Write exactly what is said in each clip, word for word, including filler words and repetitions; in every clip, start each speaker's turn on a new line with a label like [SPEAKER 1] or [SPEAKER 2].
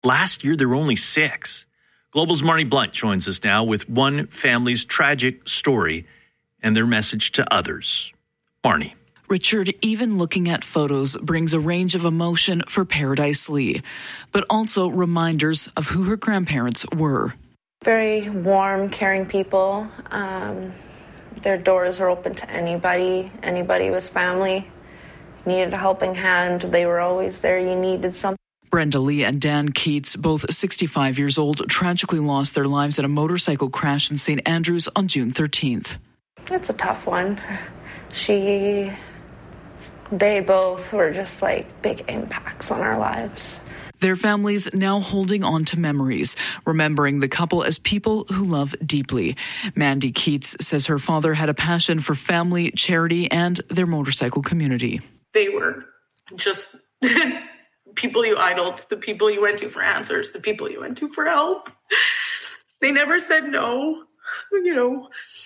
[SPEAKER 1] Last year, there were only six. Global's Marnie Blunt joins us now with one family's tragic story and their message to others. Marnie.
[SPEAKER 2] Richard, even looking at photos brings a range of emotion for Paradise Lee, but also reminders of who her grandparents were.
[SPEAKER 3] Very warm, caring people. Um, their doors were open to anybody. Anybody was family. Needed a helping hand. They were always there. You needed something.
[SPEAKER 2] Brenda Lee and Dan Keats, both sixty-five years old, tragically lost their lives in a motorcycle crash in Saint Andrews on June thirteenth.
[SPEAKER 3] It's a tough one. She... They both were just like big impacts on our lives.
[SPEAKER 2] Their families now holding on to memories, remembering the couple as people who love deeply. Mandy Keats says her father had a passion for family, charity, and their motorcycle community.
[SPEAKER 4] They were just people you idled, the people you went to for answers, the people you went to for help. They never said no. You know,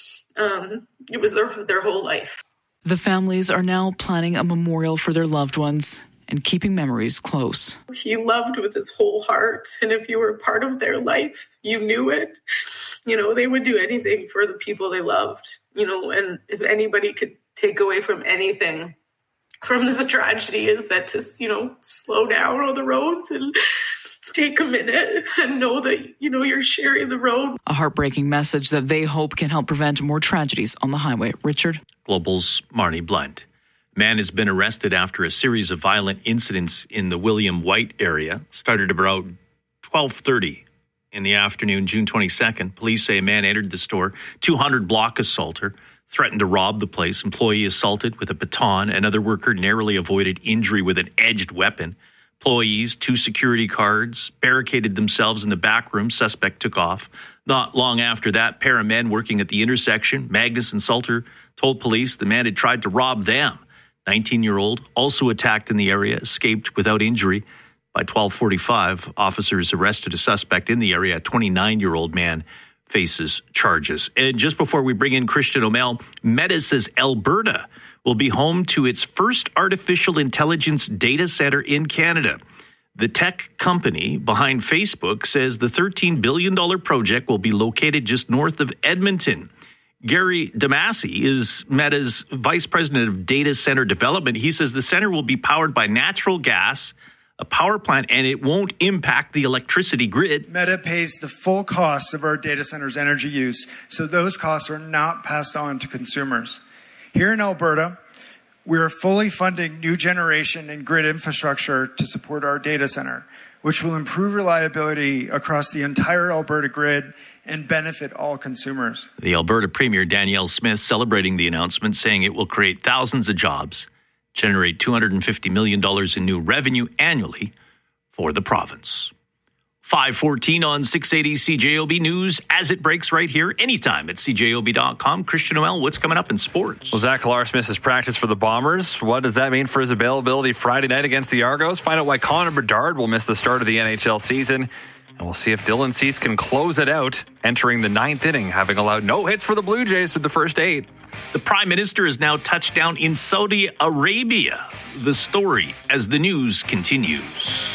[SPEAKER 4] um, it was their their whole life.
[SPEAKER 2] The families are now planning a memorial for their loved ones and keeping memories close.
[SPEAKER 4] He loved with his whole heart, and if you were part of their life, you knew it. You know, they would do anything for the people they loved, you know, and if anybody could take away from anything from this tragedy is that to, you know, slow down on the roads and take a minute and know that, you know, you're sharing the road.
[SPEAKER 2] A heartbreaking message that they hope can help prevent more tragedies on the highway. Richard.
[SPEAKER 1] Global's Marnie Blunt. Man has been arrested after a series of violent incidents in the William White area. Started about twelve thirty in the afternoon, June twenty-second. Police say a man entered the store, two hundred block assaulter, threatened to rob the place. Employee assaulted with a baton. Another worker narrowly avoided injury with an edged weapon. Employees, two security guards, barricaded themselves in the back room. Suspect took off. Not long after that, pair of men working at the intersection, Magnus and Salter, told police the man had tried to rob them. nineteen-year-old, also attacked in the area, escaped without injury. By twelve forty-five, officers arrested a suspect in the area. A twenty-nine-year-old man faces charges. And just before we bring in Christian O'Mell, Meta says Alberta will be home to its first artificial intelligence data center in Canada. The tech company behind Facebook says the thirteen billion dollars project will be located just north of Edmonton. Gary Damasi is Meta's vice president of data center development. He says the center will be powered by natural gas, a power plant, and it won't impact the electricity grid.
[SPEAKER 5] Meta pays the full costs of our data center's energy use, so those costs are not passed on to consumers. Here in Alberta, we are fully funding new generation and grid infrastructure to support our data center, which will improve reliability across the entire Alberta grid and benefit all consumers.
[SPEAKER 1] The Alberta Premier Danielle Smith celebrating the announcement, saying it will create thousands of jobs, generate two hundred fifty million dollars in new revenue annually for the province. five fourteen on six eighty C J O B News as it breaks right here anytime at C J O B dot com. Christian O'Mell, what's coming up in sports?
[SPEAKER 6] Well, Zach Larsmith misses practice for the Bombers. What does that mean for his availability Friday night against the Argos? Find out why Connor Bedard will miss the start of the N H L season. And we'll see if Dylan Cease can close it out, entering the ninth inning, having allowed no hits for the Blue Jays through the first eight.
[SPEAKER 1] The Prime Minister has now touched down in Saudi Arabia. The story as the news continues.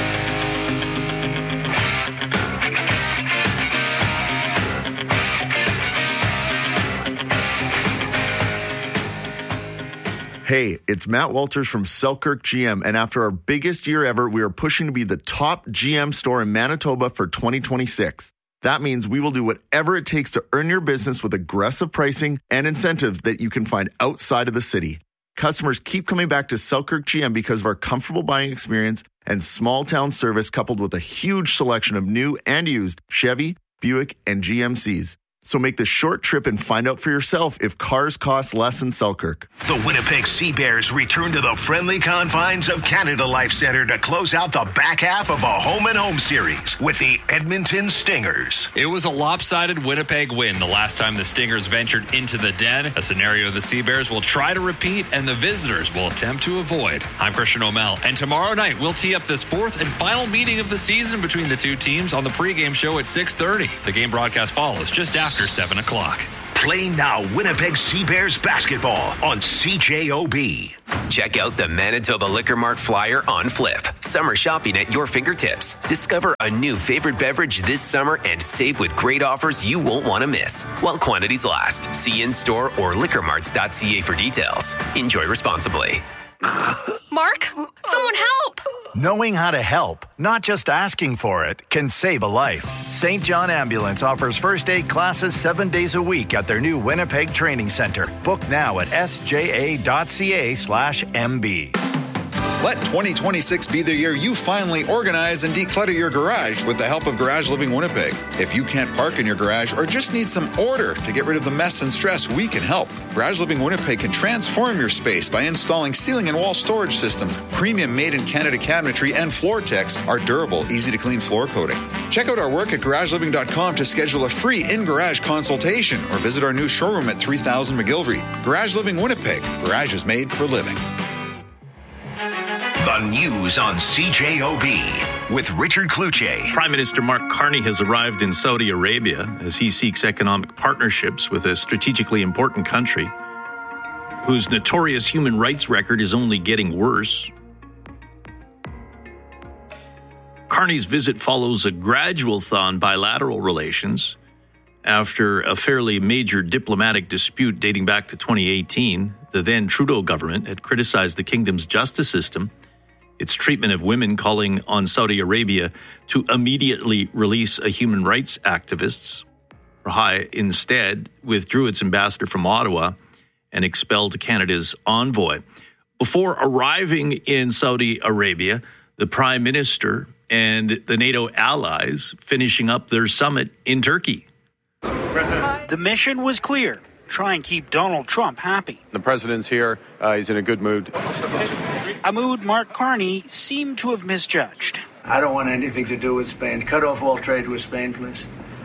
[SPEAKER 7] Hey, it's Matt Walters from Selkirk G M, and after our biggest year ever, we are pushing to be the top G M store in Manitoba for twenty twenty-six. That means we will do whatever it takes to earn your business with aggressive pricing and incentives that you can find outside of the city. Customers keep coming back to Selkirk G M because of our comfortable buying experience and small town service, coupled with a huge selection of new and used Chevy, Buick, and G M Cs. So make the short trip and find out for yourself if cars cost less in Selkirk.
[SPEAKER 8] The Winnipeg Sea Bears return to the friendly confines of Canada Life Centre to close out the back half of a home and home series with the Edmonton Stingers.
[SPEAKER 9] It was a lopsided Winnipeg win the last time the Stingers ventured into the Den, a scenario the Sea Bears will try to repeat and the visitors will attempt to avoid. I'm Christian O'Mell, and tomorrow night we'll tee up this fourth and final meeting of the season between the two teams on the pregame show at six thirty. The game broadcast follows just after seven o'clock.
[SPEAKER 8] Play now Winnipeg Sea Bears basketball on C J O B.
[SPEAKER 10] Check out the Manitoba Liquor Mart flyer on Flip. Summer shopping at your fingertips. Discover a new favorite beverage this summer and save with great offers you won't want to miss while quantities last. See in-store or liquor marts dot c a for details. Enjoy responsibly.
[SPEAKER 11] Mark, someone help!
[SPEAKER 12] Knowing how to help, not just asking for it, can save a life. Saint John Ambulance offers first aid classes seven days a week at their new Winnipeg Training Center. Book now at s j a dot c a slash m b.
[SPEAKER 13] Let twenty twenty-six be the year you finally organize and declutter your garage with the help of Garage Living Winnipeg. If you can't park in your garage or just need some order to get rid of the mess and stress, we can help. Garage Living Winnipeg can transform your space by installing ceiling and wall storage systems, premium made-in-Canada cabinetry, and Floor-Tex, our durable, easy-to-clean floor coating. Check out our work at garage living dot com to schedule a free in-garage consultation or visit our new showroom at three thousand McGillivray. Garage Living Winnipeg. Garage is made for living.
[SPEAKER 8] The news on C J O B with Richard Cloutier.
[SPEAKER 1] Prime Minister Mark Carney has arrived in Saudi Arabia as he seeks economic partnerships with a strategically important country whose notorious human rights record is only getting worse. Carney's visit follows a gradual thaw in bilateral relations after a fairly major diplomatic dispute dating back to twenty eighteen. The then Trudeau government had criticized the kingdom's justice system, its treatment of women, calling on Saudi Arabia to immediately release a human rights activist. Rahai instead withdrew its ambassador from Ottawa and expelled Canada's envoy. Before arriving in Saudi Arabia, the Prime Minister and the NATO allies finishing up their summit in Turkey.
[SPEAKER 14] The mission was clear. Try and keep Donald Trump happy.
[SPEAKER 15] The president's here. Uh, he's in a good mood.
[SPEAKER 14] A mood Mark Carney seemed to have misjudged.
[SPEAKER 16] I don't want anything to do with Spain. Cut off all trade with Spain, please,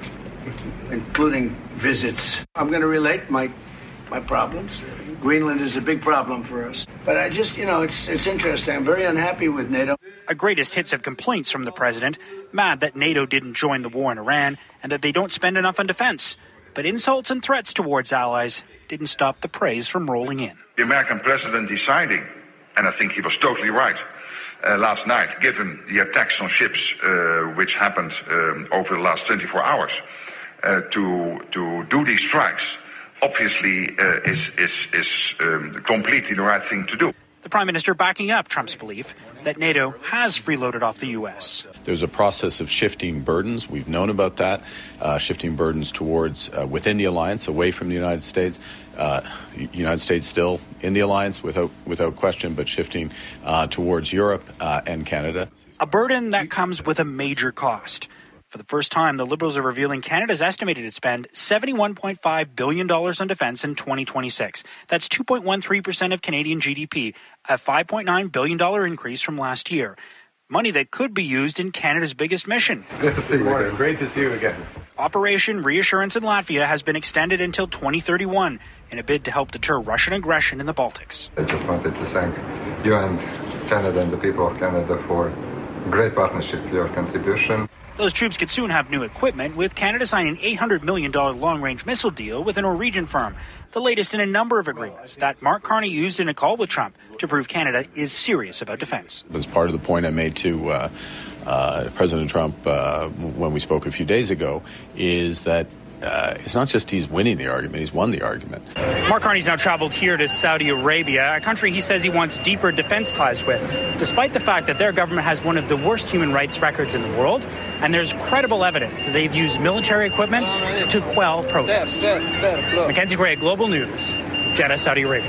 [SPEAKER 16] including visits. I'm going to relate my my problems. Greenland is a big problem for us. But I just, you know, it's it's interesting. I'm very unhappy with NATO.
[SPEAKER 14] A greatest hits of complaints from the president, mad that NATO didn't join the war in Iran and that they don't spend enough on defense. But insults and threats towards allies didn't stop the praise from rolling in.
[SPEAKER 17] The American president deciding, and I think he was totally right, uh, last night, given the attacks on ships uh, which happened um, over the last twenty-four hours, uh, to to do these strikes, obviously uh, is, is, is um, completely the right thing to do.
[SPEAKER 14] The Prime Minister backing up Trump's belief that NATO has freeloaded off the U S.
[SPEAKER 15] There's a process of shifting burdens. We've known about that, uh, shifting burdens towards uh, within the alliance, away from the United States. Uh, United States still in the alliance without without question, but shifting uh, towards Europe uh, and Canada.
[SPEAKER 14] A burden that comes with a major cost. For the first time, the Liberals are revealing Canada's estimated to spend seventy-one point five billion dollars on defence in twenty twenty-six. That's two point one three percent of Canadian G D P, a five point nine billion dollars increase from last year. Money that could be used in Canada's biggest mission.
[SPEAKER 15] Good to see you again. Great to see you again.
[SPEAKER 14] Operation Reassurance in Latvia has been extended until twenty thirty-one in a bid to help deter Russian aggression in the Baltics.
[SPEAKER 18] I just wanted to thank you and Canada and the people of Canada for great partnership, your contribution.
[SPEAKER 14] Those troops could soon have new equipment, with Canada signing an eight hundred million dollars long-range missile deal with a Norwegian firm, the latest in a number of agreements that Mark Carney used in a call with Trump to prove Canada is serious about defense.
[SPEAKER 15] As part of the point I made to uh, uh, President Trump uh, when we spoke a few days ago, is that Uh, it's not just he's winning the argument, he's won the argument.
[SPEAKER 14] Mark Carney's now traveled here to Saudi Arabia, a country he says he wants deeper defense ties with, despite the fact that their government has one of the worst human rights records in the world, and there's credible evidence that they've used military equipment to quell protests. Mackenzie Gray, Global News, Jeddah, Saudi Arabia.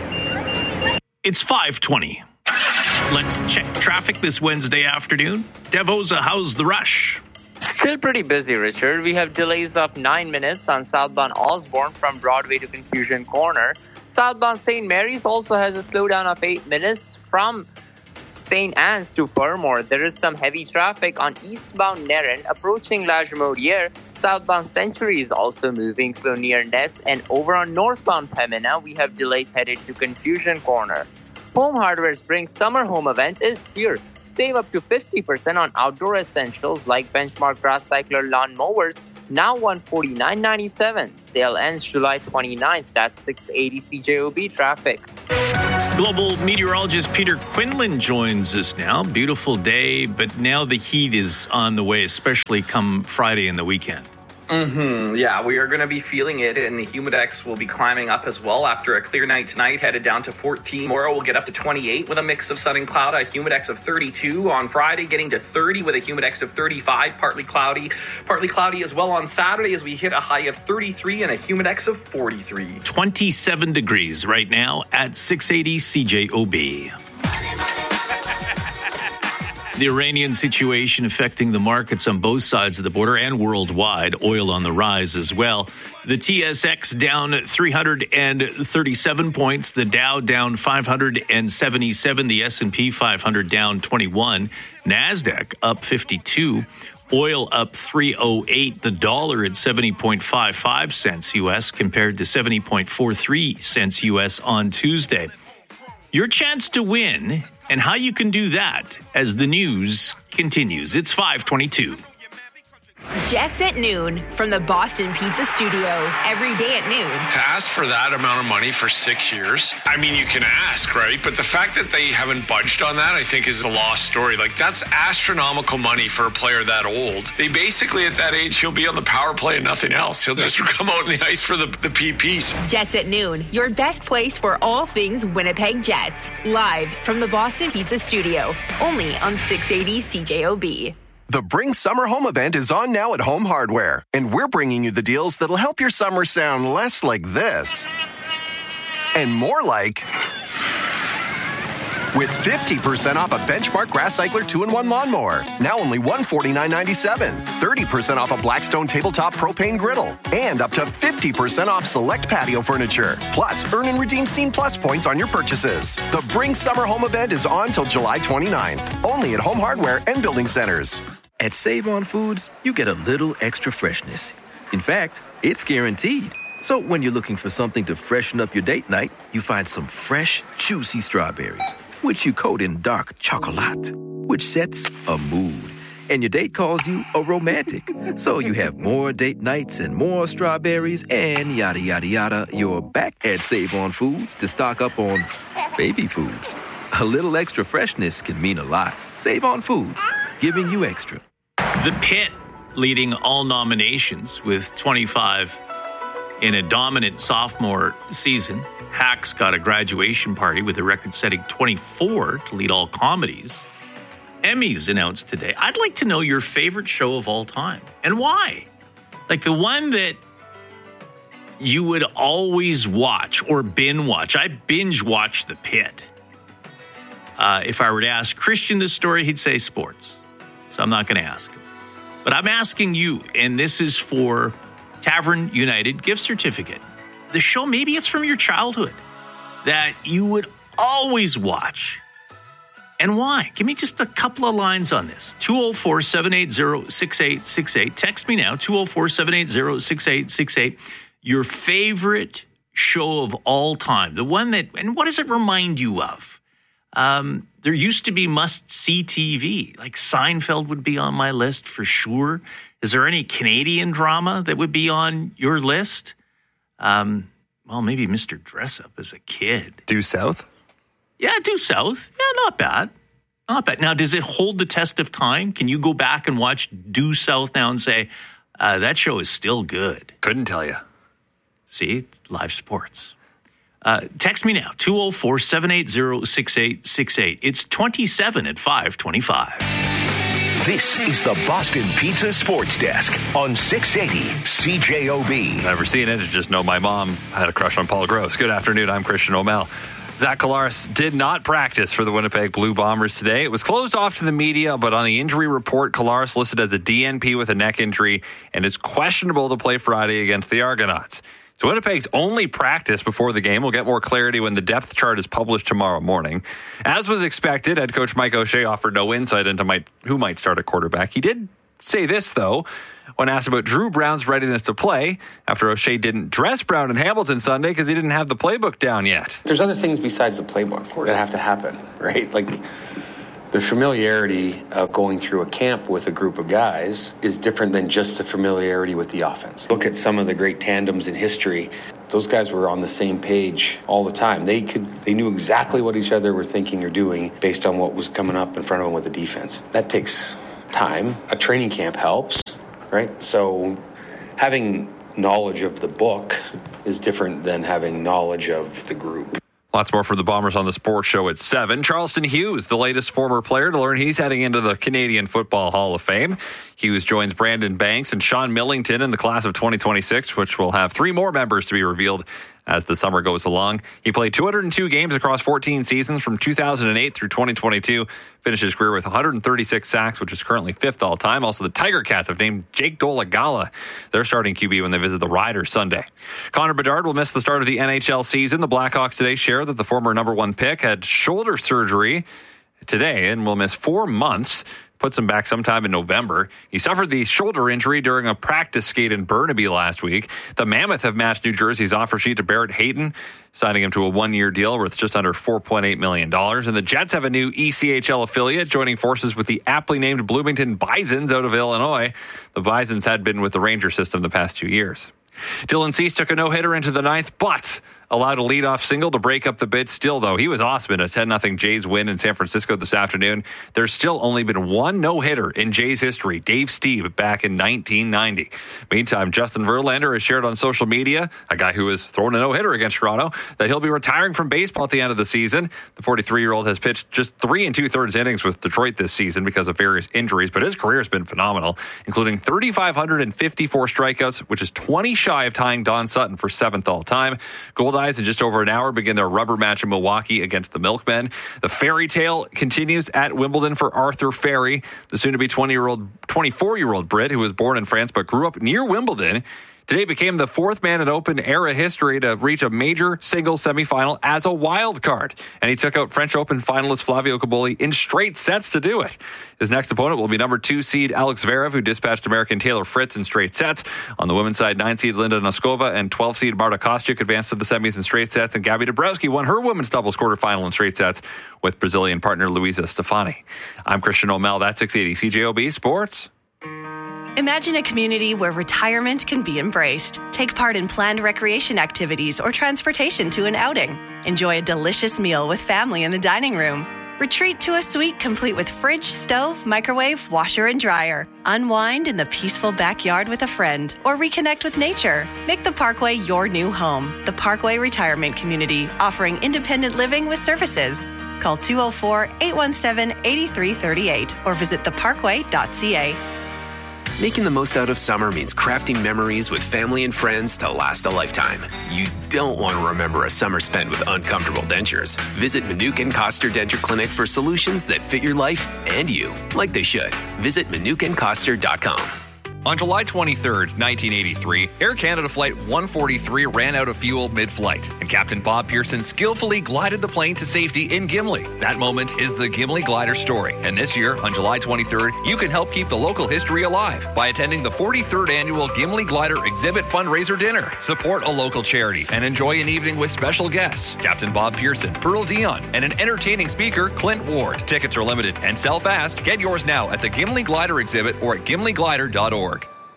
[SPEAKER 1] It's five twenty. Let's check traffic this Wednesday afternoon. Devosa, how's the rush?
[SPEAKER 19] Still pretty busy, Richard. We have delays of nine minutes on southbound Osborne from Broadway to Confusion Corner. Southbound Saint Mary's also has a slowdown of eight minutes from Saint Anne's to Fermor. There is some heavy traffic on eastbound Nerin approaching La Jamodiere. Southbound Century is also moving slow near Ness. And over on northbound Pembina, we have delays headed to Confusion Corner. Home Hardware's Spring Summer Home event is here. Save up to fifty percent on outdoor essentials like Benchmark Grass Cycler lawn mowers, now one forty-nine ninety-seven. Sale ends July twenty-ninth. That's six eighty C J O B traffic.
[SPEAKER 1] Global meteorologist Peter Quinlan joins us now. Beautiful day, but now the heat is on the way, especially come Friday and the weekend.
[SPEAKER 20] Mm-hmm. Yeah, we are going to be feeling it, and the humidex will be climbing up as well after a clear night tonight, headed down to fourteen. Tomorrow we'll get up to twenty-eight with a mix of sun and cloud, a humidex of thirty-two. On Friday, getting to thirty with a humidex of thirty-five, partly cloudy. Partly cloudy as well on Saturday as we hit a high of thirty-three and a humidex of forty-three.
[SPEAKER 1] twenty-seven degrees right now at six eighty C J O B. The Iranian situation affecting the markets on both sides of the border and worldwide. Oil on the rise as well. The T S X down three hundred thirty-seven points. The Dow down five hundred seventy-seven. The S and P five hundred down twenty-one. NASDAQ up fifty-two. Oil up three oh eight. The dollar at seventy point five five cents U S compared to seventy point four three cents U S on Tuesday. Your chance to win and how you can do that as the news continues. It's five twenty-two.
[SPEAKER 21] Jets at noon from the Boston Pizza Studio. Every day at noon.
[SPEAKER 22] To ask for that amount of money for six years, I mean, you can ask, right? But the fact that they haven't budged on that, I think, is a lost story. Like, that's astronomical money for a player that old. They basically, at that age, he'll be on the power play and nothing else. He'll just come out in the ice for the, the P Ps.
[SPEAKER 21] Jets at noon, your best place for all things Winnipeg Jets. Live from the Boston Pizza Studio. Only on six eighty C J O B.
[SPEAKER 23] The Bring Summer Home event is on now at Home Hardware, and we're bringing you the deals that'll help your summer sound less like this and more like, with fifty percent off a Benchmark Grass Cycler two in one lawnmower, now only one hundred forty-nine seventy-seven, thirty percent off a Blackstone tabletop propane griddle, and up to fifty percent off select patio furniture. Plus, earn and redeem Scene Plus points on your purchases. The Bring Summer Home event is on till July twenty-ninth, only at Home Hardware and Building Centers.
[SPEAKER 24] At Save On Foods, you get a little extra freshness. In fact, it's guaranteed. So when you're looking for something to freshen up your date night, you find some fresh, juicy strawberries, which you coat in dark chocolate, which sets a mood. And your date calls you a romantic. So you have more date nights and more strawberries and yada, yada, yada. You're back at Save On Foods to stock up on baby food. A little extra freshness can mean a lot. Save On Foods, giving you extra.
[SPEAKER 1] The Pit leading all nominations with twenty-five in a dominant sophomore season. Hacks got a graduation party with a record-setting twenty-four to lead all comedies. Emmys announced today. I'd like to know your favorite show of all time and why. Like the one that you would always watch or binge watch. I binge watch The Pit. Uh, if I were to ask Christian this story, he'd say sports. So I'm not going to ask him. But I'm asking you, and this is for Tavern United gift certificate. The show, maybe it's from your childhood, that you would always watch. And why? Give me just a couple of lines on this. two oh four, seven eight zero, six eight six eight. Text me now, two oh four, seven eight zero, six eight six eight. Your favorite show of all time. The one that, and what does it remind you of? Um, there used to be must-see T V. Like Seinfeld would be on my list for sure. Is there any Canadian drama that would be on your list? Um, well, maybe Mister Dressup as a kid.
[SPEAKER 6] Due South?
[SPEAKER 1] Yeah, Due South. Yeah, not bad. Not bad. Now, does it hold the test of time? Can you go back and watch Due South now and say, uh, that show is still good?
[SPEAKER 6] Couldn't tell you.
[SPEAKER 1] See, live sports. Uh, text me now, two oh four, seven eight zero, six eight six eight. It's twenty-seven at five twenty-five.
[SPEAKER 8] This is the Boston Pizza Sports Desk on six eighty C J O B.
[SPEAKER 6] Never seen it, just know my mom had a crush on Paul Gross. Good afternoon, I'm Christian O'Mell. Zach Collaros did not practice for the Winnipeg Blue Bombers today. It was closed off to the media, but on the injury report, Collaros listed as a D N P with a neck injury and is questionable to play Friday against the Argonauts. So Winnipeg's only practice before the game. We'll get more clarity when the depth chart is published tomorrow morning. As was expected, head coach Mike O'Shea offered no insight into might, who might start at quarterback. He did say this, though, when asked about Drew Brown's readiness to play after O'Shea didn't dress Brown in Hamilton Sunday because he didn't have the playbook down yet.
[SPEAKER 25] There's other things besides the playbook that have to happen, right? Like,
[SPEAKER 2] The familiarity of going through a camp with a group of guys is different than just the familiarity with the offense. Look at some of the great tandems in history. Those guys were on the same page all the time. They could, they knew exactly what each other were thinking or doing based on what was coming up in front of them with the defense. That takes time. A training camp helps, right? So having knowledge of the book is different than having knowledge of the group.
[SPEAKER 6] Lots more from the Bombers on the Sports Show at seven. Charleston Hughes, the latest former player to learn he's heading into the Canadian Football Hall of Fame. Hughes joins Brandon Banks and Sean Millington in the class of twenty twenty-six, which will have three more members to be revealed as the summer goes along. He played two hundred two games across fourteen seasons from two thousand eight through twenty twenty-two. Finished his career with one hundred thirty-six sacks, which is currently fifth all-time. Also, the Tiger Cats have named Jake Dolegala their starting Q B when they visit the Riders Sunday. Connor Bedard will miss the start of the N H L season. The Blackhawks today share that the former number one pick had shoulder surgery today and will miss four months. Puts him back sometime in November. He suffered the shoulder injury during a practice skate in Burnaby last week. The Mammoth have matched New Jersey's offer sheet to Barrett Hayton, signing him to a one-year deal worth just under four point eight million dollars. And the Jets have a new E C H L affiliate, joining forces with the aptly named Bloomington Bisons out of Illinois. The Bisons had been with the Ranger system the past two years. Dylan Cease took a no-hitter into the ninth, but allowed a leadoff single to break up the bid. Still, though, he was awesome in a ten nothing Jays win in San Francisco this afternoon. There's still only been one no-hitter in Jays history, Dave Stieb, back in nineteen ninety. Meantime, Justin Verlander has shared on social media, a guy who has thrown a no-hitter against Toronto, that he'll be retiring from baseball at the end of the season. The forty-three-year-old has pitched just three and two-thirds innings with Detroit this season because of various injuries, but his career has been phenomenal, including three thousand five hundred fifty-four strikeouts, which is twenty shy of tying Don Sutton for seventh all-time. Goldeyes in just over an hour begin their rubber match in Milwaukee against the Milkmen. The fairy tale continues at Wimbledon for Arthur Ferry, the soon-to-be twenty-year-old, twenty-four-year-old Brit who was born in France but grew up near Wimbledon. Today became the fourth man in Open era history to reach a major singles semifinal as a wild card. And he took out French Open finalist Flavio Cobolli in straight sets to do it. His next opponent will be number two seed Alex Zverev, who dispatched American Taylor Fritz in straight sets. On the women's side, nine seed Linda Noskova and twelve seed Marta Kostyuk advanced to the semis in straight sets. And Gabby Dabrowski won her women's doubles quarterfinal in straight sets with Brazilian partner Luisa Stefani. I'm Christian O'Mell. That's six eighty C J O B Sports.
[SPEAKER 11] Imagine a community where retirement can be embraced. Take part in planned recreation activities or transportation to an outing. Enjoy a delicious meal with family in the dining room. Retreat to a suite complete with fridge, stove, microwave, washer, and dryer. Unwind in the peaceful backyard with a friend or reconnect with nature. Make the Parkway your new home. The Parkway Retirement Community, offering independent living with services. Call two oh four, eight one seven, eight three three eight or visit the parkway dot c a.
[SPEAKER 10] Making the most out of summer means crafting memories with family and friends to last a lifetime. You don't want to remember a summer spent with uncomfortable dentures. Visit Manukin Koster Denture Clinic for solutions that fit your life and you, like they should. Visit manukin koster dot com.
[SPEAKER 9] On July twenty-third, nineteen eighty-three, Air Canada Flight one forty-three ran out of fuel mid-flight, and Captain Bob Pearson skillfully glided the plane to safety in Gimli. That moment is the Gimli Glider story, and this year, on July twenty-third, you can help keep the local history alive by attending the forty-third Annual Gimli Glider Exhibit Fundraiser Dinner. Support a local charity and enjoy an evening with special guests, Captain Bob Pearson, Pearl Dion, and an entertaining speaker, Clint Ward. Tickets are limited and sell fast. Get yours now at the Gimli Glider Exhibit or at gimli glider dot org.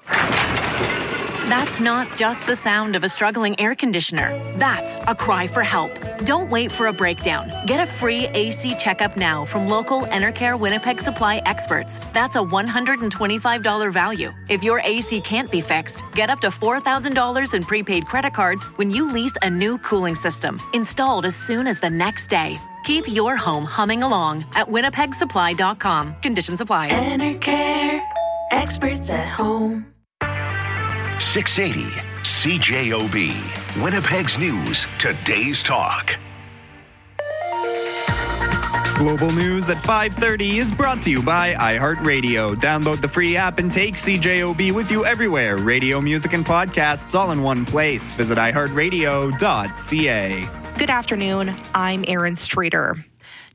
[SPEAKER 3] That's not just the sound of a struggling air conditioner. That's a cry for help. Don't wait for a breakdown. Get a free A C checkup now from local Enercare Winnipeg Supply experts. That's a one hundred twenty-five dollars value. If your A C can't be fixed, get up to four thousand dollars in prepaid credit cards when you lease a new cooling system, installed as soon as the next day. Keep your home humming along at winnipeg supply dot com. Conditions apply.
[SPEAKER 4] Enercare, experts at home.
[SPEAKER 8] six eighty C J O B, Winnipeg's News, Today's Talk.
[SPEAKER 5] Global News at five thirty is brought to you by iHeartRadio. Download the free app and take C J O B with you everywhere. Radio, music, and podcasts all in one place. Visit i heart radio dot c a.
[SPEAKER 25] Good afternoon. I'm Erin Streeter.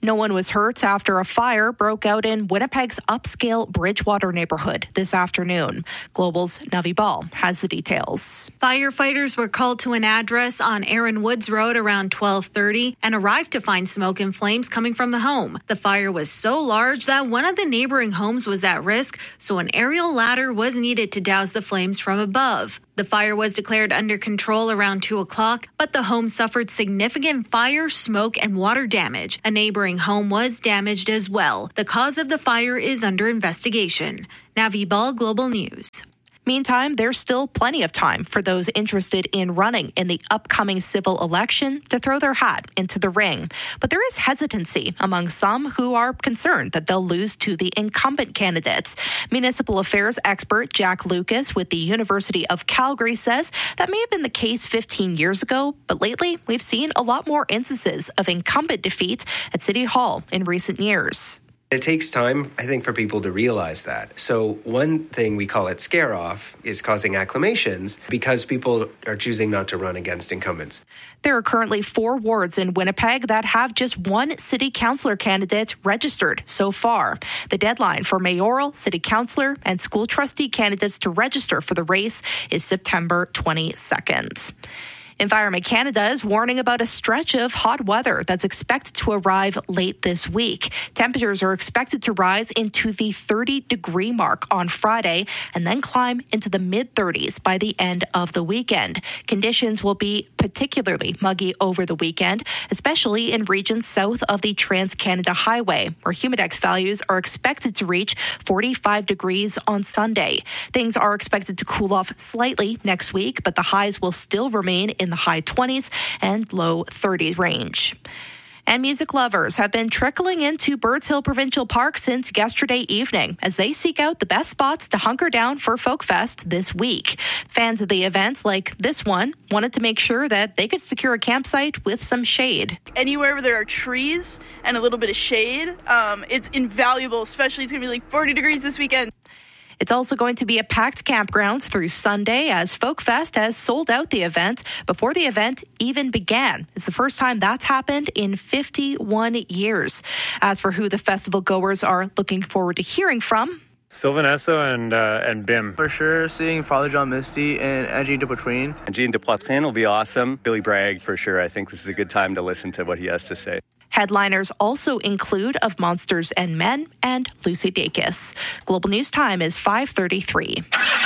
[SPEAKER 7] No one was hurt after a fire broke out in Winnipeg's upscale Bridgewater neighborhood this afternoon. Global's Navi Ball has the details.
[SPEAKER 12] Firefighters were called to an address on Aaron Woods Road around twelve thirty and arrived to find smoke and flames coming from the home. The fire was so large that one of the neighboring homes was at risk, so an aerial ladder was needed to douse the flames from above. The fire was declared under control around two o'clock, but the home suffered significant fire, smoke, and water damage. A neighboring home was damaged as well. The cause of the fire is under investigation. Navi Ball, Global News.
[SPEAKER 7] Meantime, there's still plenty of time for those interested in running in the upcoming civil election to throw their hat into the ring. But there is hesitancy among some who are concerned that they'll lose to the incumbent candidates. Municipal affairs expert Jack Lucas with the University of Calgary says that may have been the case fifteen years ago, but lately we've seen a lot more instances of incumbent defeats at City Hall in recent years.
[SPEAKER 13] It takes time, I think, for people to realize that. So one thing, we call it scare off, is causing acclamations because people are choosing not to run against incumbents.
[SPEAKER 7] There are currently four wards in Winnipeg that have just one city councillor candidate registered so far. The deadline for mayoral, city councillor, and school trustee candidates to register for the race is September twenty-second. Environment Canada is warning about a stretch of hot weather that's expected to arrive late this week. Temperatures are expected to rise into the thirty-degree mark on Friday and then climb into the mid-thirties by the end of the weekend. Conditions will be particularly muggy over the weekend, especially in regions south of the Trans-Canada Highway, where humidex values are expected to reach forty-five degrees on Sunday. Things are expected to cool off slightly next week, but the highs will still remain in the high twenties and low thirties range. And music lovers have been trickling into Birds Hill Provincial Park since yesterday evening as they seek out the best spots to hunker down for Folkfest this week. Fans of the events like this one wanted to make sure that they could secure a campsite with some shade.
[SPEAKER 16] Anywhere where there are trees and a little bit of shade, um, it's invaluable, especially it's going to be like forty degrees this weekend.
[SPEAKER 7] It's also going to be a packed campground through Sunday as Folkfest has sold out the event before the event even began. It's the first time that's happened in fifty-one years. As for who the festival goers are looking forward to hearing from,
[SPEAKER 25] Sylvan Esso and uh, and Bim.
[SPEAKER 26] For sure, seeing Father John Misty and Angie Depoitrine.
[SPEAKER 27] Jean Depoitrine will be awesome. Billy Bragg, for sure. I think this is a good time to listen to what he has to say.
[SPEAKER 7] Headliners also include Of Monsters and Men and Lucy Dacus. Global News Time is five thirty-three.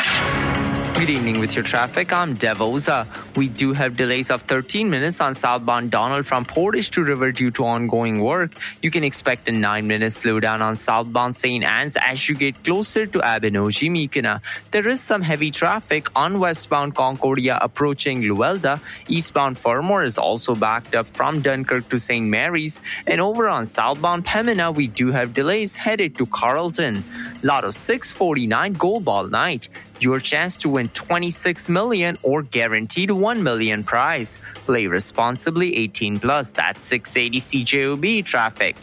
[SPEAKER 19] Good evening with your traffic. I'm Dev Oza. We do have delays of thirteen minutes on southbound Donald from Portage to River due to ongoing work. You can expect a nine minute slowdown on southbound Saint Anne's as you get closer to Abinogi Mikina. There is some heavy traffic on westbound Concordia approaching Luelda. Eastbound Fermor is also backed up from Dunkirk to Saint Mary's. And over on southbound Pembina, we do have delays headed to Carleton. Lotto six forty-nine Gold Ball Night. Your chance to win twenty-six million dollars or guaranteed one million dollars prize. Play responsibly, eighteen plus. That's six eighty C J O B traffic.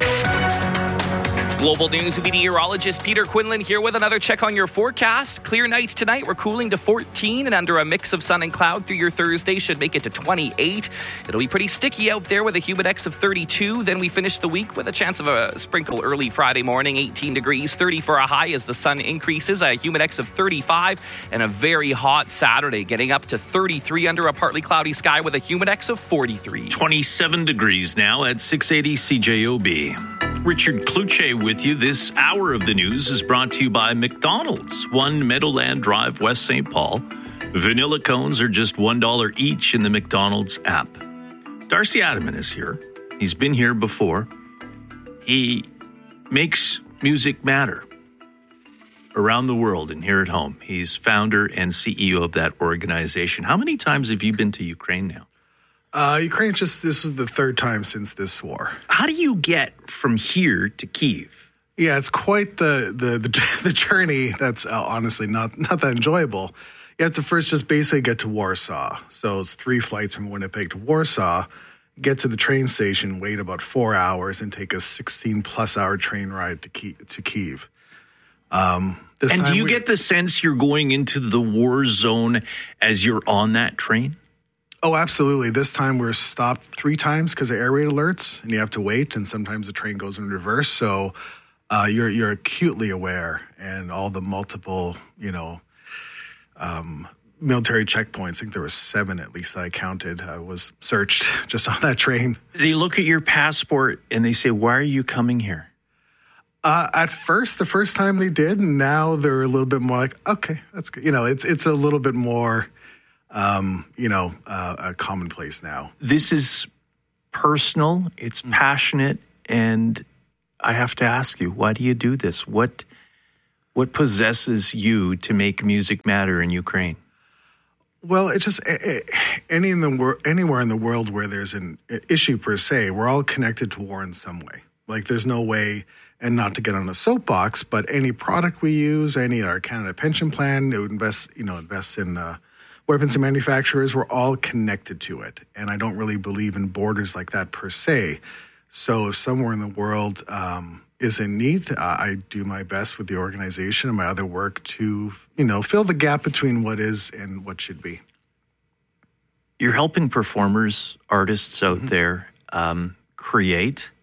[SPEAKER 20] Global News with meteorologist Peter Quinlan here with another check on your forecast. Clear nights tonight. We're cooling to fourteen and under a mix of sun and cloud through your Thursday should make it to twenty-eight. It'll be pretty sticky out there with a humidex of thirty-two. Then we finish the week with a chance of a sprinkle early Friday morning, eighteen degrees, thirty for a high as the sun increases, a humidex of thirty-five, and a very hot Saturday getting up to thirty-three under a partly cloudy sky with a humidex of forty-three.
[SPEAKER 1] twenty-seven degrees now at six eighty C J O B. Richard Kluche with you. This hour of the news is brought to you by McDonald's, one Meadowland Drive, West Saint Paul. Vanilla cones are just one dollar each in the McDonald's app. Darcy Adaman is here. He's been here before. He makes music matter around the world and here at home. He's founder and C E O of that organization. How many times have you been to Ukraine now?
[SPEAKER 28] Uh, Ukraine just, this is the third time since this war.
[SPEAKER 1] How do you get from here to Kyiv?
[SPEAKER 28] Yeah, it's quite the the the, the journey. That's uh, honestly not not that enjoyable. You have to first just basically get to Warsaw. So it's three flights from Winnipeg to Warsaw. Get to the train station, wait about four hours, and take a sixteen plus hour train ride to Kyiv. To Kyiv. Um, this
[SPEAKER 1] and do you
[SPEAKER 28] we,
[SPEAKER 1] get the sense you're going into the war zone as you're on that train?
[SPEAKER 28] Oh, absolutely. This time we're stopped three times because of air raid alerts, and you have to wait, and sometimes the train goes in reverse. So uh, you're you're acutely aware, and all the multiple, you know, um, military checkpoints. I think there were seven at least that I counted. I was searched just on that train.
[SPEAKER 1] They look at your passport and they say, "Why are you coming here?"
[SPEAKER 28] Uh, at first, the first time they did, now they're a little bit more like, "Okay, that's good." You know, it's it's a little bit more. Um, you know, uh, a commonplace now.
[SPEAKER 1] This is personal, it's passionate, and I have to ask you, why do you do this? What what possesses you to make music matter in Ukraine?
[SPEAKER 28] Well, it's just any in the wor- anywhere in the world where there's an issue per se, we're all connected to war in some way. Like there's no way, and not to get on a soapbox, but any product we use, any our Canada Pension Plan, it would invest, you know, invest in uh, weapons and manufacturers, we're all connected to it. And I don't really believe in borders like that per se. So if somewhere in the world um, is in need, uh, I do my best with the organization and my other work to, you know, fill the gap between what is and what should be.
[SPEAKER 1] You're helping performers, artists out mm-hmm. there um, create,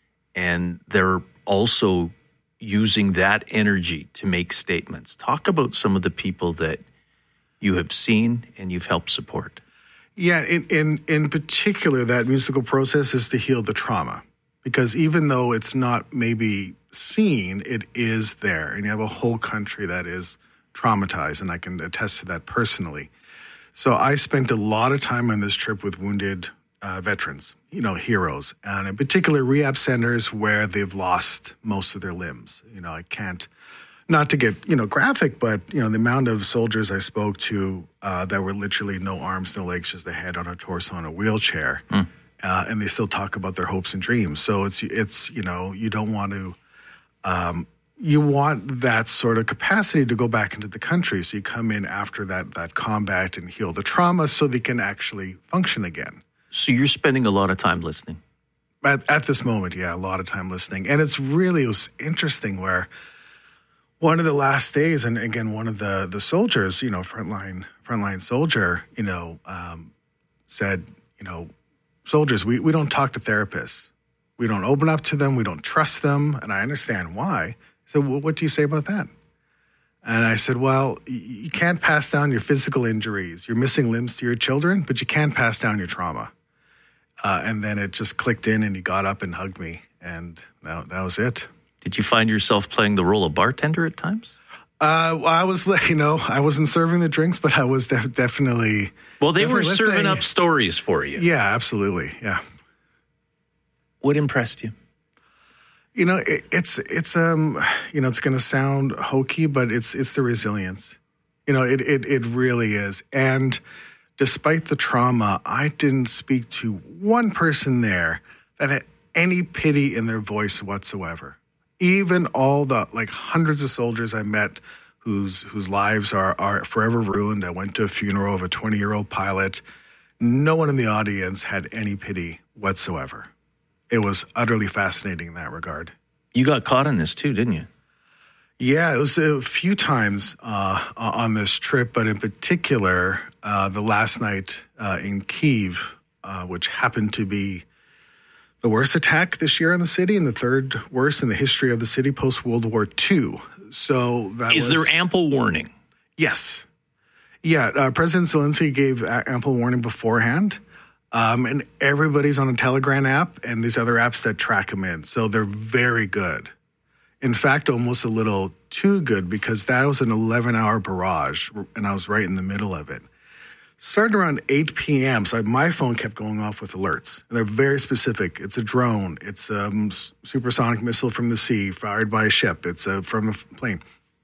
[SPEAKER 1] and they're also using that energy to make statements. Talk about some of the people that you have seen and you've helped support.
[SPEAKER 28] Yeah, in, in in particular, that musical process is to heal the trauma. Because even though it's not maybe seen, it is there. And you have a whole country that is traumatized, and I can attest to that personally. So I spent a lot of time on this trip with wounded uh, veterans, you know, heroes. And in particular, rehab centers where they've lost most of their limbs. You know, I can't... Not to get, you know, graphic, but, you know, the amount of soldiers I spoke to uh, that were literally no arms, no legs, just a head on a torso on a wheelchair. Mm. Uh, and they still talk about their hopes and dreams. So it's, it's you know, you don't want to, um, you want that sort of capacity to go back into the country. So you come in after that, that combat and heal the trauma so they can actually function again.
[SPEAKER 1] So you're spending a lot of time listening?
[SPEAKER 28] At, at this moment, yeah, a lot of time listening. And it's really, it was interesting where one of the last days, and again, one of the, the soldiers, you know, frontline frontline soldier, you know, um, said, you know, soldiers, we, we don't talk to therapists. We don't open up to them. We don't trust them. And I understand why. So well, what do you say about that? And I said, well, you can't pass down your physical injuries. You're missing limbs to your children, but you can't pass down your trauma. Uh, and then it just clicked in, and he got up and hugged me. And that, that was it.
[SPEAKER 1] Did you find yourself playing the role of bartender at times?
[SPEAKER 28] Uh, well, I was, you know, I wasn't serving the drinks, but I was def- definitely.
[SPEAKER 1] Well, they
[SPEAKER 28] definitely
[SPEAKER 1] were
[SPEAKER 28] listening.
[SPEAKER 1] serving up stories for you.
[SPEAKER 28] Yeah, absolutely. Yeah.
[SPEAKER 1] What impressed you?
[SPEAKER 28] You know, it, it's it's um, you know, it's going to sound hokey, but it's it's the resilience. You know, it it it really is. And despite the trauma, I didn't speak to one person there that had any pity in their voice whatsoever. Even all the like hundreds of soldiers I met whose whose lives are are forever ruined. I went to a funeral of a twenty-year-old pilot. No one in the audience had any pity whatsoever. It was utterly fascinating in that regard.
[SPEAKER 1] You got caught in this too, didn't you?
[SPEAKER 28] Yeah, it was a few times uh, on this trip, but in particular, uh, the last night uh, in Kyiv, uh, which happened to be the worst attack this year on the city and the third worst in the history of the city post-World War Two. So that
[SPEAKER 1] Is
[SPEAKER 28] was,
[SPEAKER 1] there ample warning?
[SPEAKER 28] Yes. Yeah, uh, President Zelensky gave ample warning beforehand, um, and everybody's on a Telegram app and these other apps that track them in. So they're very good. In fact, almost a little too good, because that was an eleven-hour barrage, and I was right in the middle of it. Started around eight p.m., so my phone kept going off with alerts. And they're very specific. It's a drone. It's a um, supersonic missile from the sea fired by a ship. It's a, from a plane.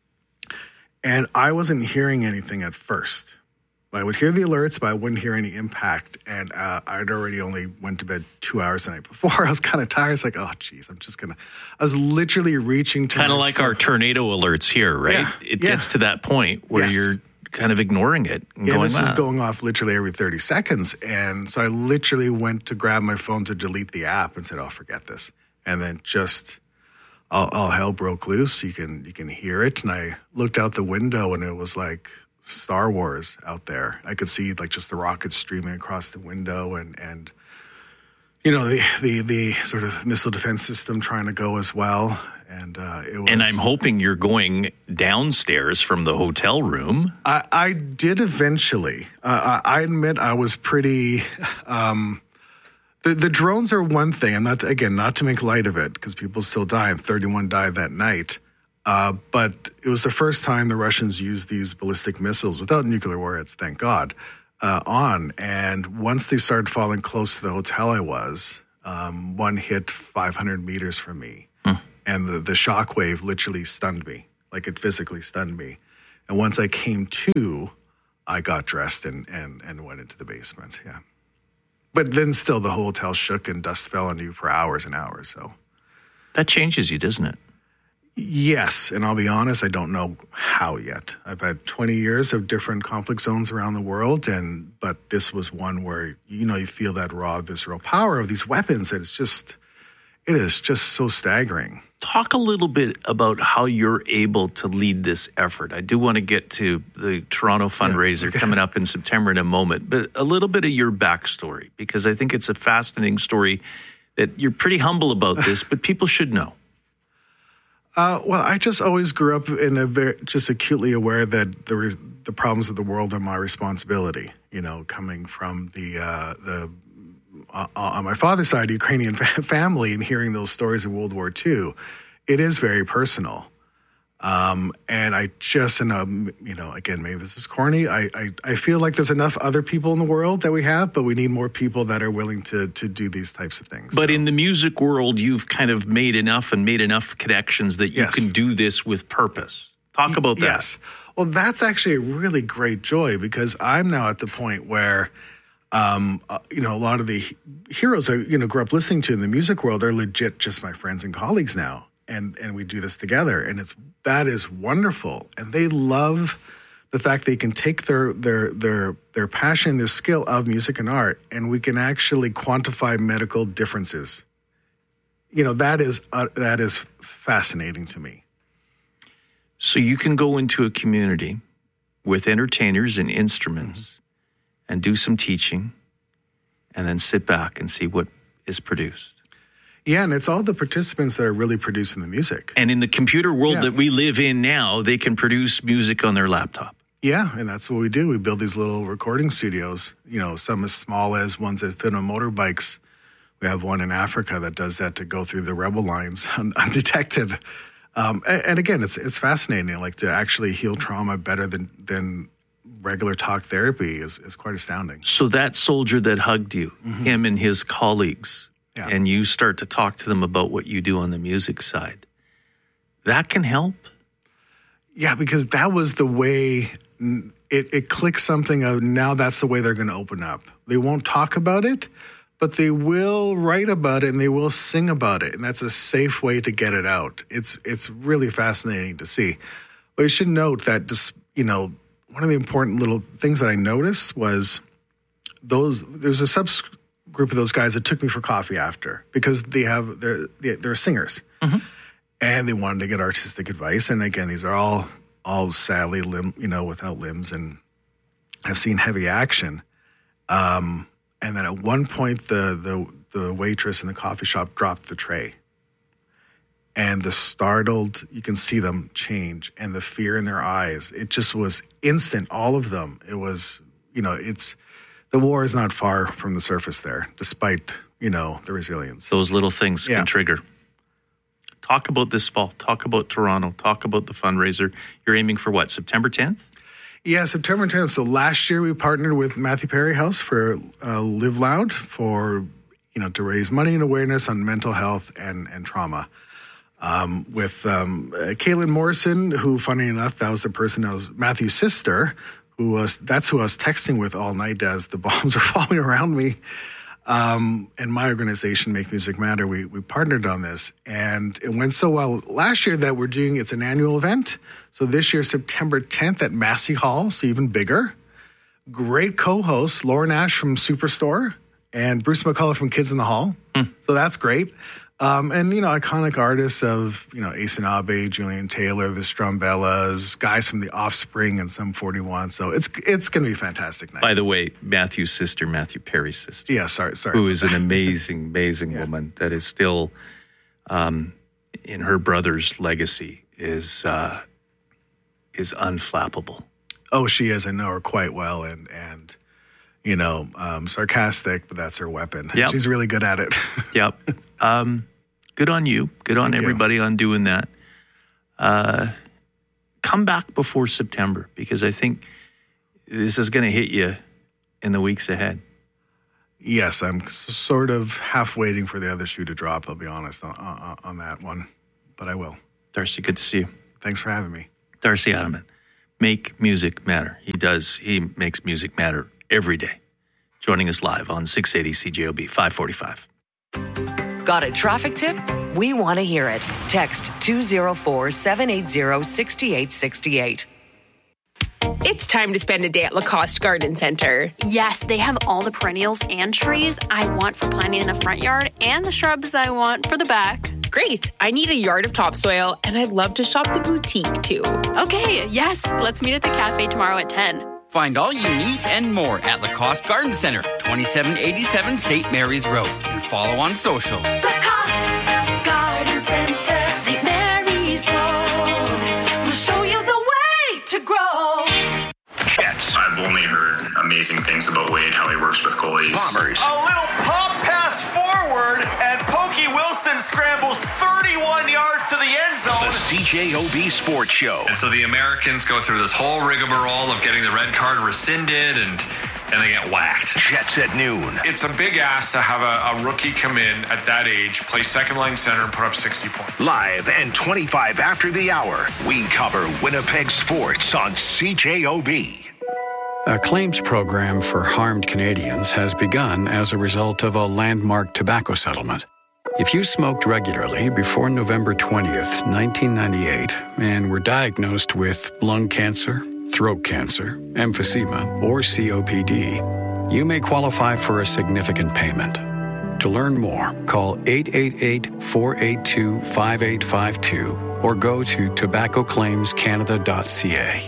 [SPEAKER 28] And I wasn't hearing anything at first. I would hear the alerts, but I wouldn't hear any impact. And uh, I'd already only went to bed two hours the night before. I was kind of tired. It's like, oh, geez, I'm just going to... I was literally reaching to...
[SPEAKER 1] Kind of like
[SPEAKER 28] phone.
[SPEAKER 1] Our tornado alerts here, right?
[SPEAKER 28] Yeah,
[SPEAKER 1] it
[SPEAKER 28] yeah.
[SPEAKER 1] gets to that point where
[SPEAKER 28] Yes.
[SPEAKER 1] you're kind of ignoring it and
[SPEAKER 28] Yeah,
[SPEAKER 1] going,
[SPEAKER 28] this is
[SPEAKER 1] "Ah."
[SPEAKER 28] going off literally every thirty seconds. And so I literally went to grab my phone to delete the app and said, oh, forget this. And then just... All, all hell broke loose. You can you can hear it. And I looked out the window, and it was like Star Wars out there. I could see like just the rockets streaming across the window, and and you know the the the sort of missile defense system trying to go as well. And uh, it was,
[SPEAKER 1] and I'm hoping you're going downstairs from the hotel room.
[SPEAKER 28] I, I did eventually. Uh, I, I admit I was pretty. Um, the the drones are one thing, and not to, again not to make light of it because people still die, and thirty-one died that night. Uh, but it was the first time the Russians used these ballistic missiles without nuclear warheads, thank God, uh, on. And once they started falling close to the hotel I was, um, one hit five hundred meters from me. Hmm. And the, the shockwave literally stunned me, like it physically stunned me. And once I came to, I got dressed and, and, and went into the basement, yeah. But then still the whole hotel shook and dust fell on you for hours and hours. So
[SPEAKER 1] that changes you, doesn't it?
[SPEAKER 28] Yes, and I'll be honest, I don't know how yet. I've had twenty years of different conflict zones around the world, and but this was one where, you know, you feel that raw, visceral power of these weapons, and it's just, it is just so staggering.
[SPEAKER 1] Talk a little bit about how you're able to lead this effort. I do want to get to the Toronto fundraiser yeah, okay. coming up in September in a moment, but a little bit of your backstory, because I think it's a fascinating story that you're pretty humble about this, but people should know.
[SPEAKER 28] Uh, well, I just always grew up in a very, just acutely aware that the re- the problems of the world are my responsibility. You know, coming from the uh, the uh, on my father's side, Ukrainian family, and hearing those stories of World War Two, it is very personal. Um, and I just, in a, you know, again, maybe this is corny. I, I, I feel like there's enough other people in the world that we have, but we need more people that are willing to to do these types of things.
[SPEAKER 1] But so. In the music world, you've kind of made enough and made enough connections that you yes. can do this with purpose. Talk about that.
[SPEAKER 28] Yes. Well, that's actually a really great joy, because I'm now at the point where, um, uh, you know, a lot of the heroes I, you know, grew up listening to in the music world are legit just my friends and colleagues now. And and we do this together, and it's that is wonderful. And they love the fact they can take their their their their passion, their skill of music and art, and we can actually quantify medical differences. You know, that is uh, that is fascinating to me.
[SPEAKER 1] So you can go into a community with entertainers and instruments mm-hmm. and do some teaching, and then sit back and see what is produced.
[SPEAKER 28] Yeah, and it's all the participants that are really producing the music.
[SPEAKER 1] And in the computer world yeah. that we live in now, they can produce music on their laptop.
[SPEAKER 28] Yeah, and that's what we do. We build these little recording studios, you know, some as small as ones that fit on motorbikes. We have one in Africa that does that to go through the rebel lines un- undetected. Um, and, and again, it's it's fascinating. Like, to actually heal trauma better than than regular talk therapy is, is quite astounding.
[SPEAKER 1] So that soldier that hugged you, mm-hmm. him and his colleagues, yeah. and you start to talk to them about what you do on the music side, that can help?
[SPEAKER 28] Yeah, because that was the way it, it clicks something of, now that's the way they're going to open up. They won't talk about it, but they will write about it and they will sing about it. And that's a safe way to get it out. It's it's really fascinating to see. But you should note that, just, you know, one of the important little things that I noticed was those, there's a subgroup of those guys that took me for coffee after, because they have, they're, they're singers. Mm-hmm. And they wanted to get artistic advice. And again, these are all, all sadly, limb, you know, without limbs, and have seen heavy action. Um, and then at one point, the, the, the waitress in the coffee shop dropped the tray. And the startled, you can see them change, and the fear in their eyes. It just was instant, all of them. It was, you know, it's, the war is not far from the surface there, despite, you know, the resilience.
[SPEAKER 1] Those little things yeah. can trigger. Talk about this fall. Talk about Toronto. Talk about the fundraiser. You're aiming for what, September tenth?
[SPEAKER 28] Yeah, September tenth. So last year we partnered with Matthew Perry House for uh, Live Loud for, you know, to raise money and awareness on mental health and, and trauma. Um, with um, uh, Caitlin Morrison, who, funny enough, that was the person that was Matthew's sister, who was, that's who I was texting with all night as the bombs were falling around me. Um, and my organization, Make Music Matter, we, we partnered on this, and it went so well last year that we're doing, it's an annual event. So this year, September tenth at Massey Hall, so even bigger. Great co-hosts, Lauren Ash from Superstore and Bruce McCullough from Kids in the Hall. Hmm. So that's great. Um, and, you know, iconic artists of, you know, Ace and Abe, Julian Taylor, the Strumbellas, guys from The Offspring and Sum forty-one. So it's it's going to be a fantastic night.
[SPEAKER 1] By the way, Matthew's sister, Matthew Perry's sister.
[SPEAKER 28] Yeah, sorry, sorry.
[SPEAKER 1] Who is an amazing, amazing yeah. woman that is still um, in her brother's legacy is uh, is unflappable.
[SPEAKER 28] Oh, she is. I know her quite well. And, and you know, um, sarcastic, but that's her weapon.
[SPEAKER 1] Yep.
[SPEAKER 28] She's really good at it.
[SPEAKER 1] Yep. Um, good on you. Good on
[SPEAKER 28] Thank
[SPEAKER 1] everybody
[SPEAKER 28] you.
[SPEAKER 1] on doing that. Uh, come back before September, because I think this is going to hit you in the weeks ahead.
[SPEAKER 28] Yes, I'm sort of half waiting for the other shoe to drop, I'll be honest, on, on, on that one. But I will.
[SPEAKER 1] Darcy, good to see you.
[SPEAKER 28] Thanks for having me.
[SPEAKER 1] Darcy Ademan. Make music matter. He does. He makes music matter every day. Joining us live on six eighty C J O B, five forty-five.
[SPEAKER 14] Got a traffic tip? We want to hear it. Text two oh four, seven eight zero, six eight six eight.
[SPEAKER 15] It's time to spend a day at Lacoste Garden Center.
[SPEAKER 17] Yes, they have all the perennials and trees I want for planting in the front yard and the shrubs I want for the back.
[SPEAKER 15] Great. I need a yard of topsoil, and I'd love to shop the boutique, too.
[SPEAKER 17] Okay, yes. Let's meet at the cafe tomorrow at ten.
[SPEAKER 18] Find all you need and more at Lacoste Garden Center, twenty-seven eighty-seven Saint Mary's Road. And follow on social.
[SPEAKER 4] Lacoste Garden Center, Saint Mary's Road. We'll show you the way to grow.
[SPEAKER 21] Jets. I've only heard amazing things about Wade, how he works with goalies. Bombers.
[SPEAKER 22] A little pop pass forward, and Pokey Wilson scrambles thirty-one yards to the end zone.
[SPEAKER 8] The C J O B Sports Show.
[SPEAKER 9] And so the Americans go through this whole rigmarole of getting the red card rescinded, and and they get whacked.
[SPEAKER 8] Jets at noon.
[SPEAKER 23] It's a big ask to have a, a rookie come in at that age, play second line center, and put up sixty points.
[SPEAKER 8] Live and twenty-five after the hour, we cover Winnipeg sports on C J O B.
[SPEAKER 24] A claims program for harmed Canadians has begun as a result of a landmark tobacco settlement. If you smoked regularly before November twentieth, nineteen ninety-eight, and were diagnosed with lung cancer, throat cancer, emphysema, or C O P D, you may qualify for a significant payment. To learn more, call eight eight eight, four eight two, five eight five two or go to tobacco claims canada dot c a.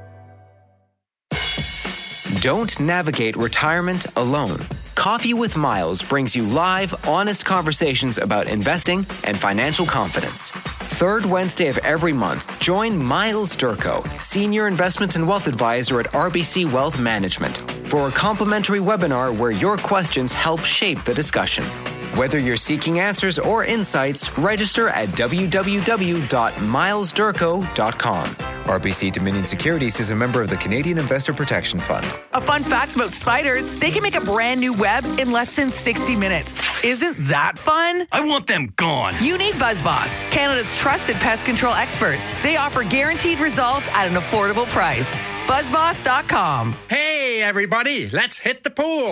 [SPEAKER 29] Don't navigate retirement alone. Coffee with Miles brings you live, honest conversations about investing and financial confidence. Third Wednesday of every month, join Miles Durko, Senior Investment and Wealth Advisor at R B C Wealth Management, for a complimentary webinar where your questions help shape the discussion. Whether you're seeking answers or insights, register at w w w dot miles durko dot com. R B C Dominion Securities is a member of the Canadian Investor Protection Fund.
[SPEAKER 30] A fun fact about spiders, they can make a brand new web in less than sixty minutes. Isn't that fun?
[SPEAKER 31] I want them gone.
[SPEAKER 30] You need BuzzBoss, Canada's trusted pest control experts. They offer guaranteed results at an affordable price. buzz boss dot com.
[SPEAKER 32] Hey, everybody, let's hit the pool.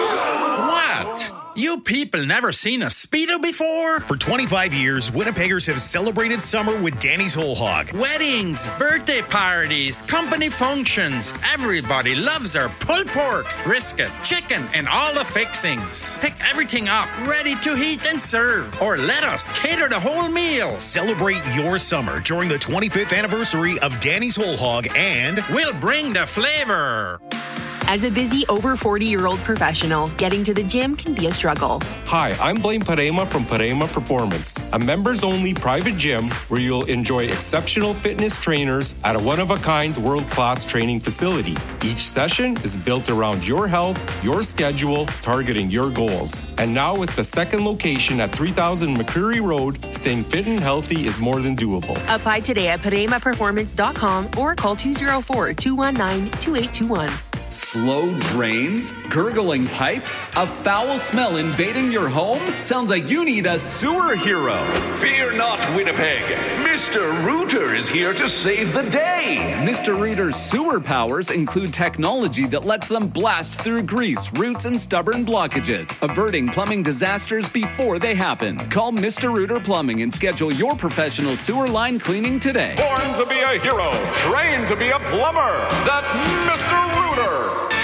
[SPEAKER 32] What? You people never seen a Speedo before?
[SPEAKER 33] For twenty-five years, Winnipeggers have celebrated summer with Danny's Whole Hog.
[SPEAKER 32] Weddings, birthday parties, company functions. Everybody loves our pulled pork, brisket, chicken, and all the fixings. Pick everything up, ready to heat and serve. Or let us cater the whole meal.
[SPEAKER 33] Celebrate your summer during the twenty-fifth anniversary of Danny's Whole Hog, and
[SPEAKER 32] we'll bring the flavor.
[SPEAKER 34] As a busy over forty-year-old professional, getting to the gym can be a struggle.
[SPEAKER 35] Hi, I'm Blaine Parema from Parema Performance, a members-only private gym where you'll enjoy exceptional fitness trainers at a one-of-a-kind world-class training facility. Each session is built around your health, your schedule, targeting your goals. And now with the second location at three thousand McCreary Road, staying fit and healthy is more than doable.
[SPEAKER 34] Apply today at parema performance dot com or call two oh four, two one nine, two eight two one.
[SPEAKER 36] Slow drains? Gurgling pipes? A foul smell invading your home? Sounds like you need a sewer hero.
[SPEAKER 37] Fear not, Winnipeg. Mister Rooter is here to save the day.
[SPEAKER 36] Mister Rooter's sewer powers include technology that lets them blast through grease, roots, and stubborn blockages, averting plumbing disasters before they happen. Call Mister Rooter Plumbing and schedule your professional sewer line cleaning today.
[SPEAKER 38] Born to be a hero, trained to be a plumber. That's Mister Rooter.
[SPEAKER 8] The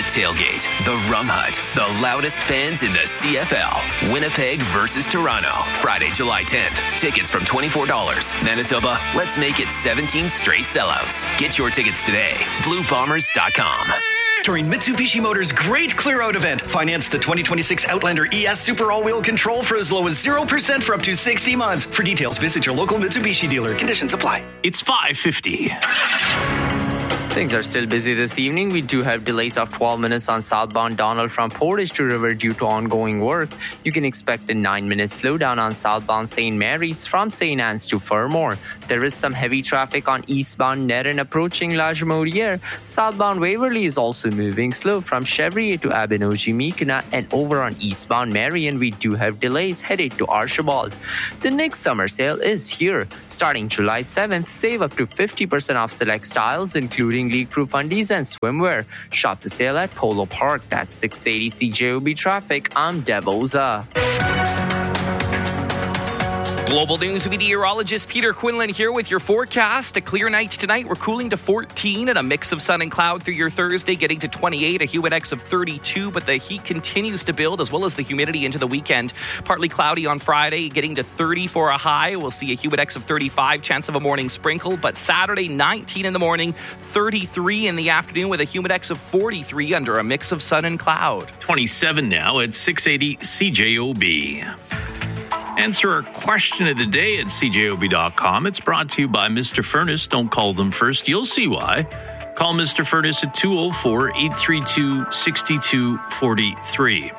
[SPEAKER 2] tailgate, the Rum Hut, the loudest fans in the C F L. Winnipeg versus Toronto, Friday, July tenth. Tickets from twenty-four dollars. Manitoba, let's make it seventeen straight sellouts. Get your tickets today. blue bombers dot com.
[SPEAKER 3] During Mitsubishi Motors' great clear-out event, finance the twenty twenty-six Outlander E S Super All-Wheel Control for as low as zero percent for up to sixty months. For details, visit your local Mitsubishi dealer. Conditions apply.
[SPEAKER 1] It's five fifty.
[SPEAKER 5] Things are still busy this evening. We do have delays of twelve minutes on southbound Donald from Portage to River due to ongoing work. You can expect a nine-minute slowdown on southbound Saint Mary's from Saint Anne's to Fermor. There is some heavy traffic on eastbound Nerin approaching La Jamodiere. Southbound Waverly is also moving slow from Chevrier to Abenoji-Mikina, and over on eastbound Marion, we do have delays headed to Archibald. The next summer sale is here. Starting July seventh, save up to fifty percent off select styles, including leak-proof undies and swimwear. Shop the sale at Polo Park. That's six eighty C J O B traffic. I'm Deb Oza.
[SPEAKER 6] Global News meteorologist Peter Quinlan here with your forecast. A clear night tonight. We're cooling to fourteen and a mix of sun and cloud through your Thursday, getting to twenty-eight, a H U index of thirty-two, but the heat continues to build as well as the humidity into the weekend. Partly cloudy on Friday, getting to thirty for a high. We'll see a H U index of thirty-five, chance of a morning sprinkle, but Saturday, nineteen in the morning, thirty-three in the afternoon with a H U index of forty-three under a mix of sun and cloud.
[SPEAKER 1] twenty-seven now at six eighty C J O B. Answer our question of the day at C J O B dot com. It's brought to you by Mister Furnace. Don't call them first. You'll see why. Call Mister Furnace at two oh four, eight three two, six two four three.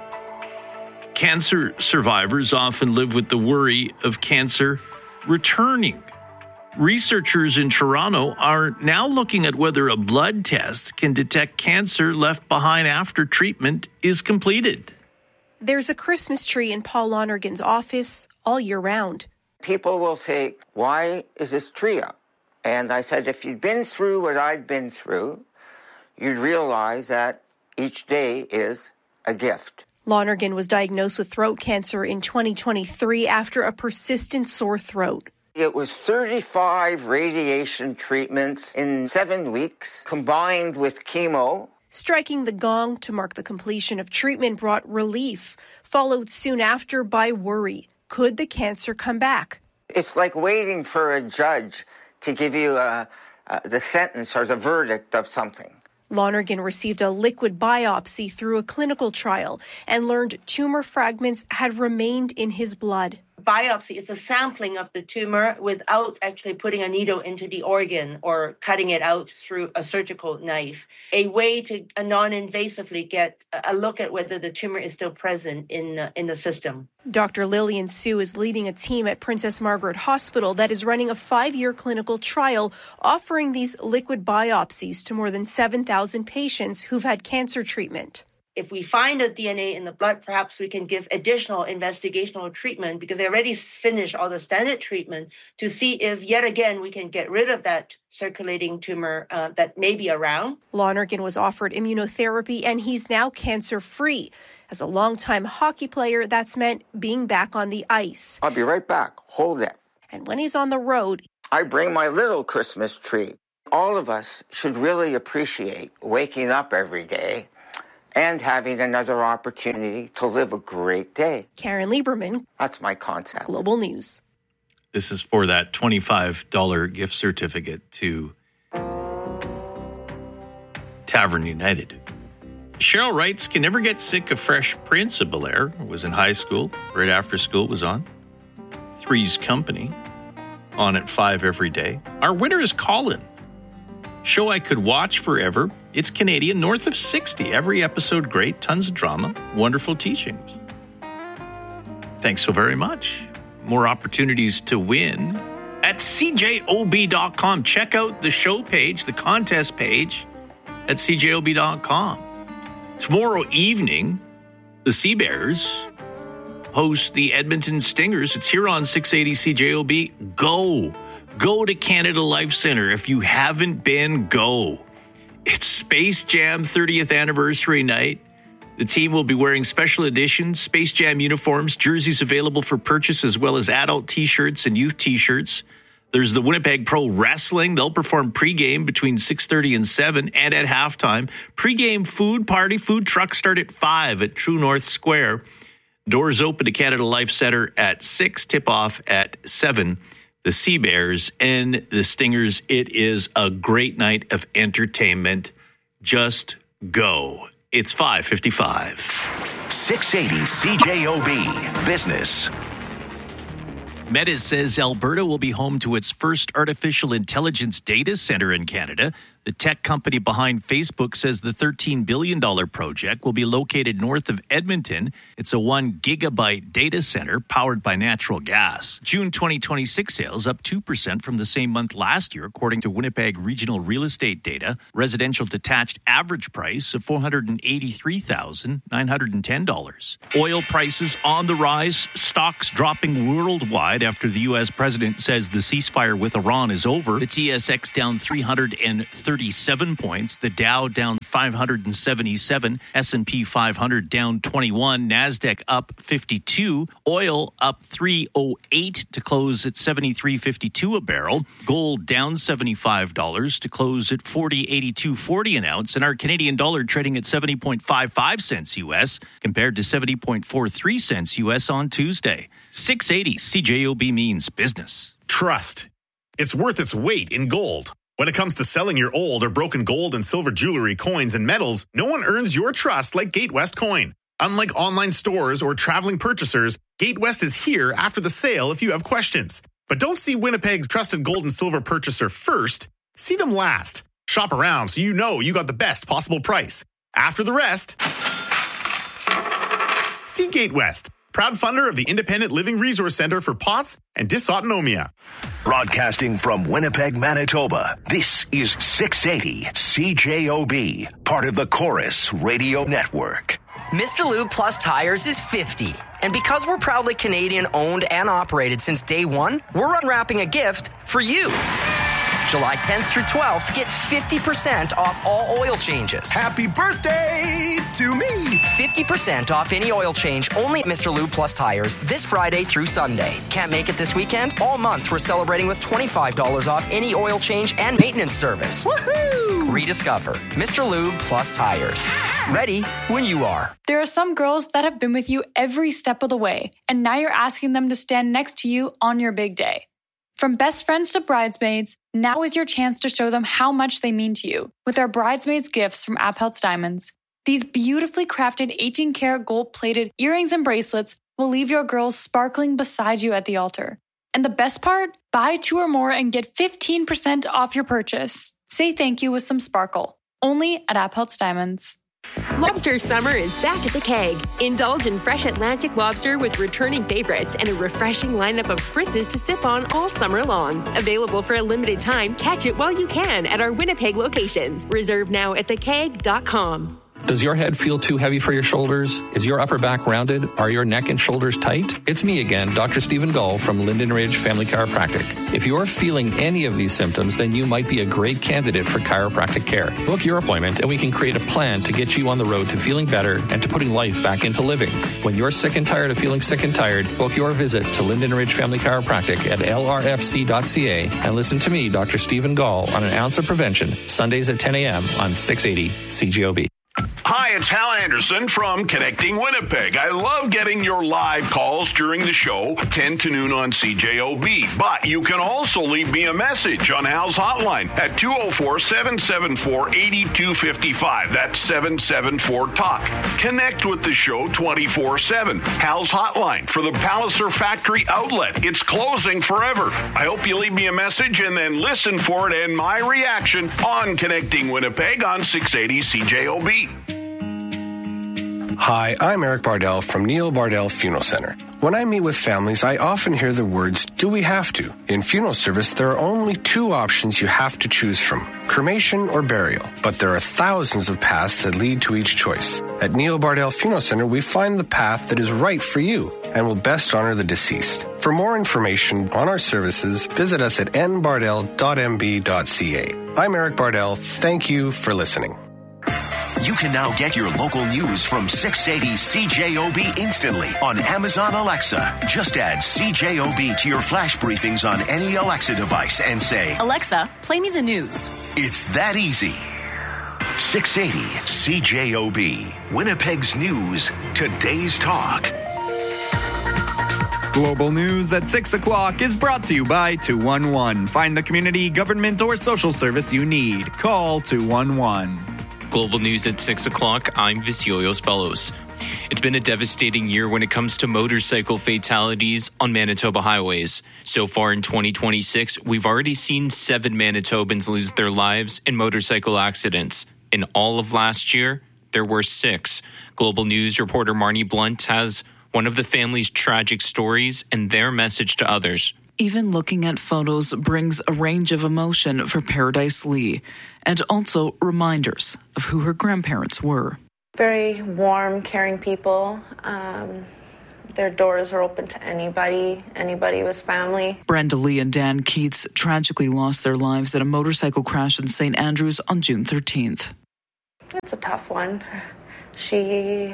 [SPEAKER 1] Cancer survivors often live with the worry of cancer returning. Researchers in Toronto are now looking at whether a blood test can detect cancer left behind after treatment is completed.
[SPEAKER 7] There's a Christmas tree in Paul Lonergan's office all year round.
[SPEAKER 10] People will say, why is this tree up? And I said, if you'd been through what I'd been through, you'd realize that each day is a gift.
[SPEAKER 7] Lonergan was diagnosed with throat cancer in twenty twenty-three after a persistent sore throat.
[SPEAKER 10] It was thirty-five radiation treatments in seven weeks, combined with chemo.
[SPEAKER 7] Striking the gong to mark the completion of treatment brought relief, followed soon after by worry. Could the cancer come back?
[SPEAKER 10] It's like waiting for a judge to give you a, a, the sentence or the verdict of something.
[SPEAKER 7] Lonergan received a liquid biopsy through a clinical trial and learned tumor fragments had remained in his blood.
[SPEAKER 11] Biopsy is a sampling of the tumor without actually putting a needle into the organ or cutting it out through a surgical knife. A way to uh, non-invasively get a look at whether the tumor is still present in uh, in the system.
[SPEAKER 7] Doctor Lillian Sue is leading a team at Princess Margaret Hospital that is running a five-year clinical trial offering these liquid biopsies to more than seven thousand patients who've had cancer treatment.
[SPEAKER 11] If we find a D N A in the blood, perhaps we can give additional investigational treatment because they already finished all the standard treatment to see if yet again we can get rid of that circulating tumor uh, that may be around.
[SPEAKER 7] Lonergan was offered immunotherapy and he's now cancer-free. As a longtime hockey player, that's meant being back on the ice.
[SPEAKER 10] I'll be right back. Hold it.
[SPEAKER 7] And when he's on the road,
[SPEAKER 10] I bring my little Christmas tree. All of us should really appreciate waking up every day and having another opportunity to live a great day.
[SPEAKER 7] Karen Lieberman.
[SPEAKER 10] That's my concept.
[SPEAKER 7] Global News.
[SPEAKER 1] This is for that twenty-five dollars gift certificate to Tavern United. Cheryl writes, can never get sick of Fresh Prince of Bel-Air. Was in high school, right after school was on. Three's Company, on at five every day. Our winner is Colin. Show I could watch forever. It's Canadian, north of sixty. Every episode great, tons of drama, wonderful teachings. Thanks so very much. More opportunities to win at C J O B dot com. Check out the show page, the contest page at C J O B dot com. Tomorrow evening, the Sea Bears host the Edmonton Stingers. It's here on six eighty C J O B. Go. Go to Canada Life Centre. If you haven't been, go. It's Space Jam thirtieth anniversary night. The team will be wearing special edition Space Jam uniforms, jerseys available for purchase, as well as adult T-shirts and youth T-shirts. There's the Winnipeg Pro Wrestling. They'll perform pregame between six thirty and seven and at halftime. Pregame food party, food trucks start at five at True North Square. Doors open to Canada Life Centre at six, tip-off at seven. The Sea Bears and the Stingers. It is a great night of entertainment. Just go. It's five fifty-five.
[SPEAKER 8] six eighty C J O B Business.
[SPEAKER 1] Meta says Alberta will be home to its first artificial intelligence data center in Canada. The tech company behind Facebook says the thirteen billion dollars project will be located north of Edmonton. It's a one gigabyte data center powered by natural gas. June twenty twenty-six sales up two percent from the same month last year, according to Winnipeg Regional Real Estate data. Residential detached average price of four hundred eighty-three thousand nine hundred ten dollars. Oil prices on the rise, stocks dropping worldwide after the U S president says the ceasefire with Iran is over. The T S X down three hundred thirty-seven points, the Dow down five hundred seventy-seven, S and P five hundred down twenty-one, NASDAQ up fifty-two, oil up three oh eight to close at seventy-three fifty-two a barrel, gold down seventy-five dollars to close at forty eighty-two forty an ounce, and our Canadian dollar trading at seventy point five five cents U S compared to seventy point four three cents U S on Tuesday. six eighty C J O B means business.
[SPEAKER 4] Trust. It's worth its weight in gold. When it comes to selling your old or broken gold and silver jewelry, coins, and metals, no one earns your trust like GateWest Coin. Unlike online stores or traveling purchasers, GateWest is here after the sale if you have questions. But don't see Winnipeg's trusted gold and silver purchaser first. See them last. Shop around so you know you got the best possible price. After the rest, see GateWest, proud funder of the Independent Living Resource Center for P O T S and Dysautonomia.
[SPEAKER 8] Broadcasting from Winnipeg, Manitoba, this is six eighty C J O B, part of the Chorus Radio Network.
[SPEAKER 12] Mister Lube Plus Tires is fifty. And because we're proudly Canadian owned and operated since day one, we're unwrapping a gift for you. July tenth through twelfth, get fifty percent off all oil changes.
[SPEAKER 13] Happy birthday to me!
[SPEAKER 12] fifty percent off any oil change only at Mister Lube Plus Tires this Friday through Sunday. Can't make it this weekend? All month we're celebrating with twenty-five dollars off any oil change and maintenance service.
[SPEAKER 13] Woohoo!
[SPEAKER 12] Rediscover Mister Lube Plus Tires. Ready when you are.
[SPEAKER 14] There are some girls that have been with you every step of the way, and now you're asking them to stand next to you on your big day. From best friends to bridesmaids, now is your chance to show them how much they mean to you with our bridesmaids gifts from Apheltz Diamonds. These beautifully crafted eighteen karat gold-plated earrings and bracelets will leave your girls sparkling beside you at the altar. And the best part? Buy two or more and get fifteen percent off your purchase. Say thank you with some sparkle. Only at Apheltz Diamonds.
[SPEAKER 34] Lobster summer is back at the Keg. Indulge in fresh Atlantic lobster with returning favorites and a refreshing lineup of spritzes to sip on all summer long. Available for a limited time, catch it while you can at our Winnipeg locations. Reserve now at the keg dot com.
[SPEAKER 15] Does your head feel too heavy for your shoulders? Is your upper back rounded? Are your neck and shoulders tight? It's me again, Doctor Stephen Gull from Linden Ridge Family Chiropractic. If you're feeling any of these symptoms, then you might be a great candidate for chiropractic care. Book your appointment and we can create a plan to get you on the road to feeling better and to putting life back into living. When you're sick and tired of feeling sick and tired, book your visit to Linden Ridge Family Chiropractic at L R F C dot C A and listen to me, Doctor Stephen Gull, on An Ounce of Prevention, Sundays at ten a.m. on six eighty C J O B.
[SPEAKER 37] Hi, it's Hal Anderson from Connecting Winnipeg. I love getting your live calls during the show, ten to noon on C J O B. But you can also leave me a message on Hal's hotline at two oh four, seven seven four, eight two five five. That's seven seven four talk. Connect with the show twenty-four seven. Hal's hotline for the Palliser Factory Outlet. It's closing forever. I hope you leave me a message and then listen for it and my reaction on Connecting Winnipeg on six eighty C J O B.
[SPEAKER 16] Hi, I'm Eric Bardell from Neil Bardell Funeral Center. When I meet with families, I often hear the words, do we have to? In funeral service, there are only two options you have to choose from, cremation or burial. But there are thousands of paths that lead to each choice. At Neil Bardell Funeral Center, we find the path that is right for you and will best honor the deceased. For more information on our services, visit us at n bardell dot m b dot c a. I'm Eric Bardell. Thank you for listening.
[SPEAKER 8] You can now get your local news from six eighty C J O B instantly on Amazon Alexa. Just add C J O B to your flash briefings on any Alexa device and say,
[SPEAKER 9] Alexa, play me the news.
[SPEAKER 8] It's that easy. six eighty C J O B, Winnipeg's news, today's talk.
[SPEAKER 17] Global News at six o'clock is brought to you by two one one. Find the community, government, or social service you need. Call two one one.
[SPEAKER 18] Global News at six o'clock, I'm Vasiolios Bellos. It's been a devastating year when it comes to motorcycle fatalities on Manitoba highways. So far in twenty twenty-six, we've already seen seven Manitobans lose their lives in motorcycle accidents. In all of last year, there were six. Global News reporter Marnie Blunt has one of the family's tragic stories and their message to others.
[SPEAKER 19] Even looking at photos brings a range of emotion for Paradise Lee, and also reminders of who her grandparents were.
[SPEAKER 20] Very warm, caring people. Um, their doors are open to anybody, anybody with family.
[SPEAKER 19] Brenda Lee and Dan Keats tragically lost their lives at a motorcycle crash in Saint Andrews on June thirteenth.
[SPEAKER 20] It's a tough one. She...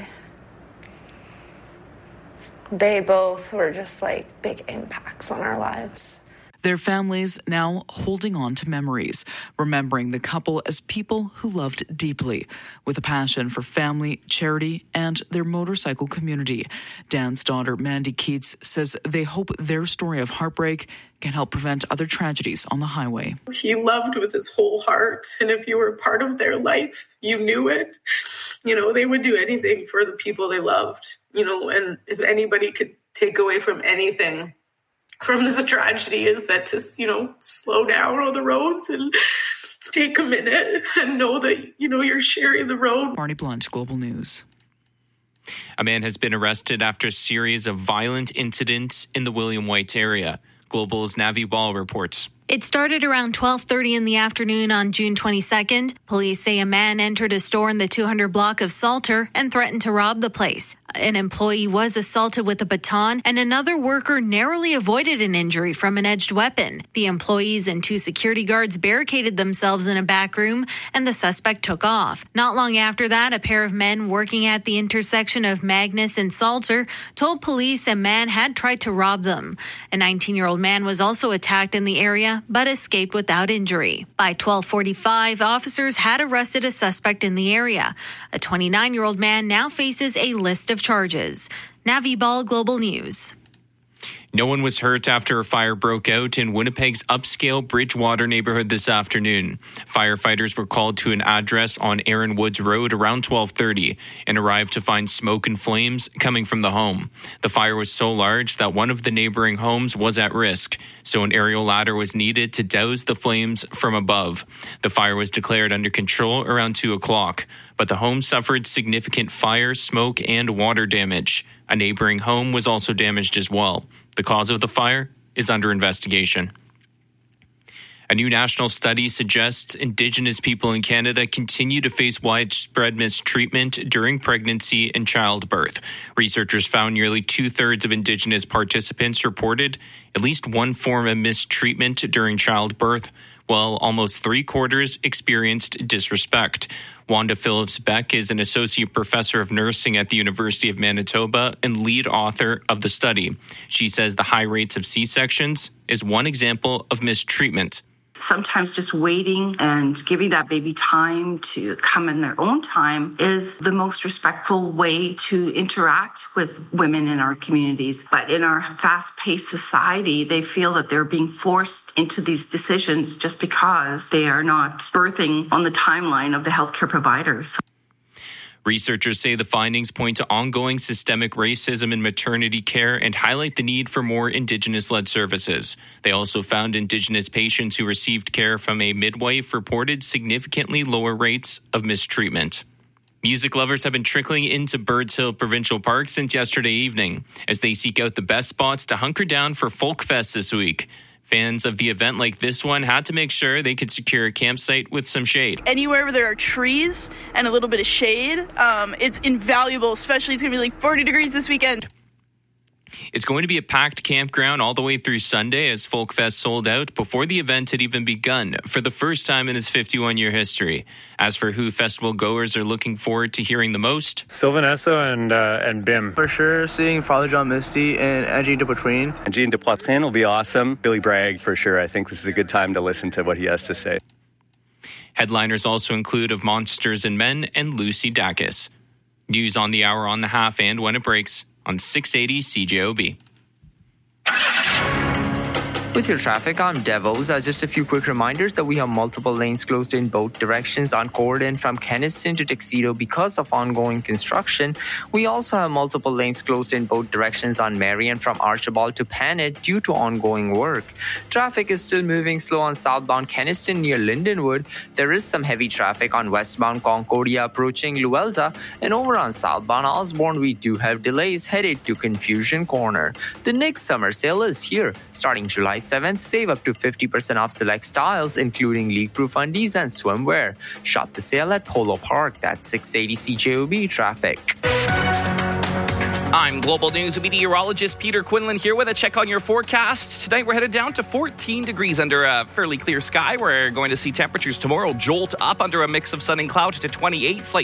[SPEAKER 20] They both were just like big impacts on our lives.
[SPEAKER 19] Their families now holding on to memories, remembering the couple as people who loved deeply, with a passion for family, charity, and their motorcycle community. Dan's daughter, Mandy Keats, says they hope their story of heartbreak can help prevent other tragedies on the highway.
[SPEAKER 21] He loved with his whole heart, and if you were part of their life, you knew it. You know, they would do anything for the people they loved, you know, and if anybody could take away from anything from this tragedy is that to, you know, slow down on the roads and take a minute and know that, you know, you're sharing the road.
[SPEAKER 19] Marnie Blunt, Global News.
[SPEAKER 18] A man has been arrested after a series of violent incidents in the William White area. Global's Navi Ball reports.
[SPEAKER 22] It started around twelve thirty in the afternoon on June twenty-second. Police say a man entered a store in the two hundred block of Salter and threatened to rob the place. An employee was assaulted with a baton, and another worker narrowly avoided an injury from an edged weapon. The employees and two security guards barricaded themselves in a back room, and the suspect took off. Not long after that, a pair of men working at the intersection of Magnus and Salter told police a man had tried to rob them. A nineteen-year-old man was also attacked in the area, but escaped without injury. By twelve forty-five, officers had arrested a suspect in the area. A twenty-nine-year-old man now faces a list of charges. Navi Ball, Global News.
[SPEAKER 18] No one was hurt after a fire broke out in Winnipeg's upscale Bridgewater neighborhood this afternoon. Firefighters were called to an address on Aaron Woods Road around twelve thirty and arrived to find smoke and flames coming from the home. The fire was so large that one of the neighboring homes was at risk, so an aerial ladder was needed to douse the flames from above. The fire was declared under control around two o'clock, but the home suffered significant fire, smoke, and water damage. A neighboring home was also damaged as well. The cause of the fire is under investigation. A new national study suggests Indigenous people in Canada continue to face widespread mistreatment during pregnancy and childbirth. Researchers found nearly two-thirds of Indigenous participants reported at least one form of mistreatment during childbirth, while almost three-quarters experienced disrespect. Wanda Phillips-Beck is an associate professor of nursing at the University of Manitoba and lead author of the study. She says the high rates of C-sections is one example of mistreatment.
[SPEAKER 23] Sometimes just waiting and giving that baby time to come in their own time is the most respectful way to interact with women in our communities. But in our fast-paced society, they feel that they're being forced into these decisions just because they are not birthing on the timeline of the healthcare providers.
[SPEAKER 18] Researchers say the findings point to ongoing systemic racism in maternity care and highlight the need for more Indigenous-led services. They also found Indigenous patients who received care from a midwife reported significantly lower rates of mistreatment. Music lovers have been trickling into Birds Hill Provincial Park since yesterday evening as they seek out the best spots to hunker down for Folk Fest this week. Fans of the event like this one had to make sure they could secure a campsite with some shade.
[SPEAKER 24] Anywhere where there are trees and a little bit of shade, um, it's invaluable, especially it's going to be like forty degrees this weekend.
[SPEAKER 18] It's going to be a packed campground all the way through Sunday as Folkfest sold out before the event had even begun for the first time in its fifty-one-year history. As for who festival goers are looking forward to hearing the most,
[SPEAKER 2] Sylvan Esso and uh, and B I M.
[SPEAKER 3] For sure, seeing Father John Misty and Eugene de Poitrine.
[SPEAKER 5] Eugene de Poitrine will be awesome. Billy Bragg, for sure. I think this is a good time to listen to what he has to say.
[SPEAKER 18] Headliners also include Of Monsters and Men and Lucy Dacus. News on the hour, on the half, and when it breaks on six eighty C J O B.
[SPEAKER 6] With your traffic, I'm Devos. Uh, just a few quick reminders that we have multiple lanes closed in both directions on Corridon from Kenniston to Tuxedo because of ongoing construction. We also have multiple lanes closed in both directions on Marion from Archibald to Panet due to ongoing work. Traffic is still moving slow on southbound Kenniston near Lindenwood. There is some heavy traffic on westbound Concordia approaching Luelta, and over on southbound Osborne, we do have delays headed to Confusion Corner. The next summer sale is here, starting July seventh. Save up to fifty percent off select styles, including leak-proof undies and swimwear. Shop the sale at Polo Park. That's six eighty C J O B traffic.
[SPEAKER 10] I'm Global News meteorologist Peter Quinlan here with a check on your forecast. Tonight we're headed down to fourteen degrees under a fairly clear sky. We're going to see temperatures tomorrow jolt up under a mix of sun and cloud to twenty-eight, slight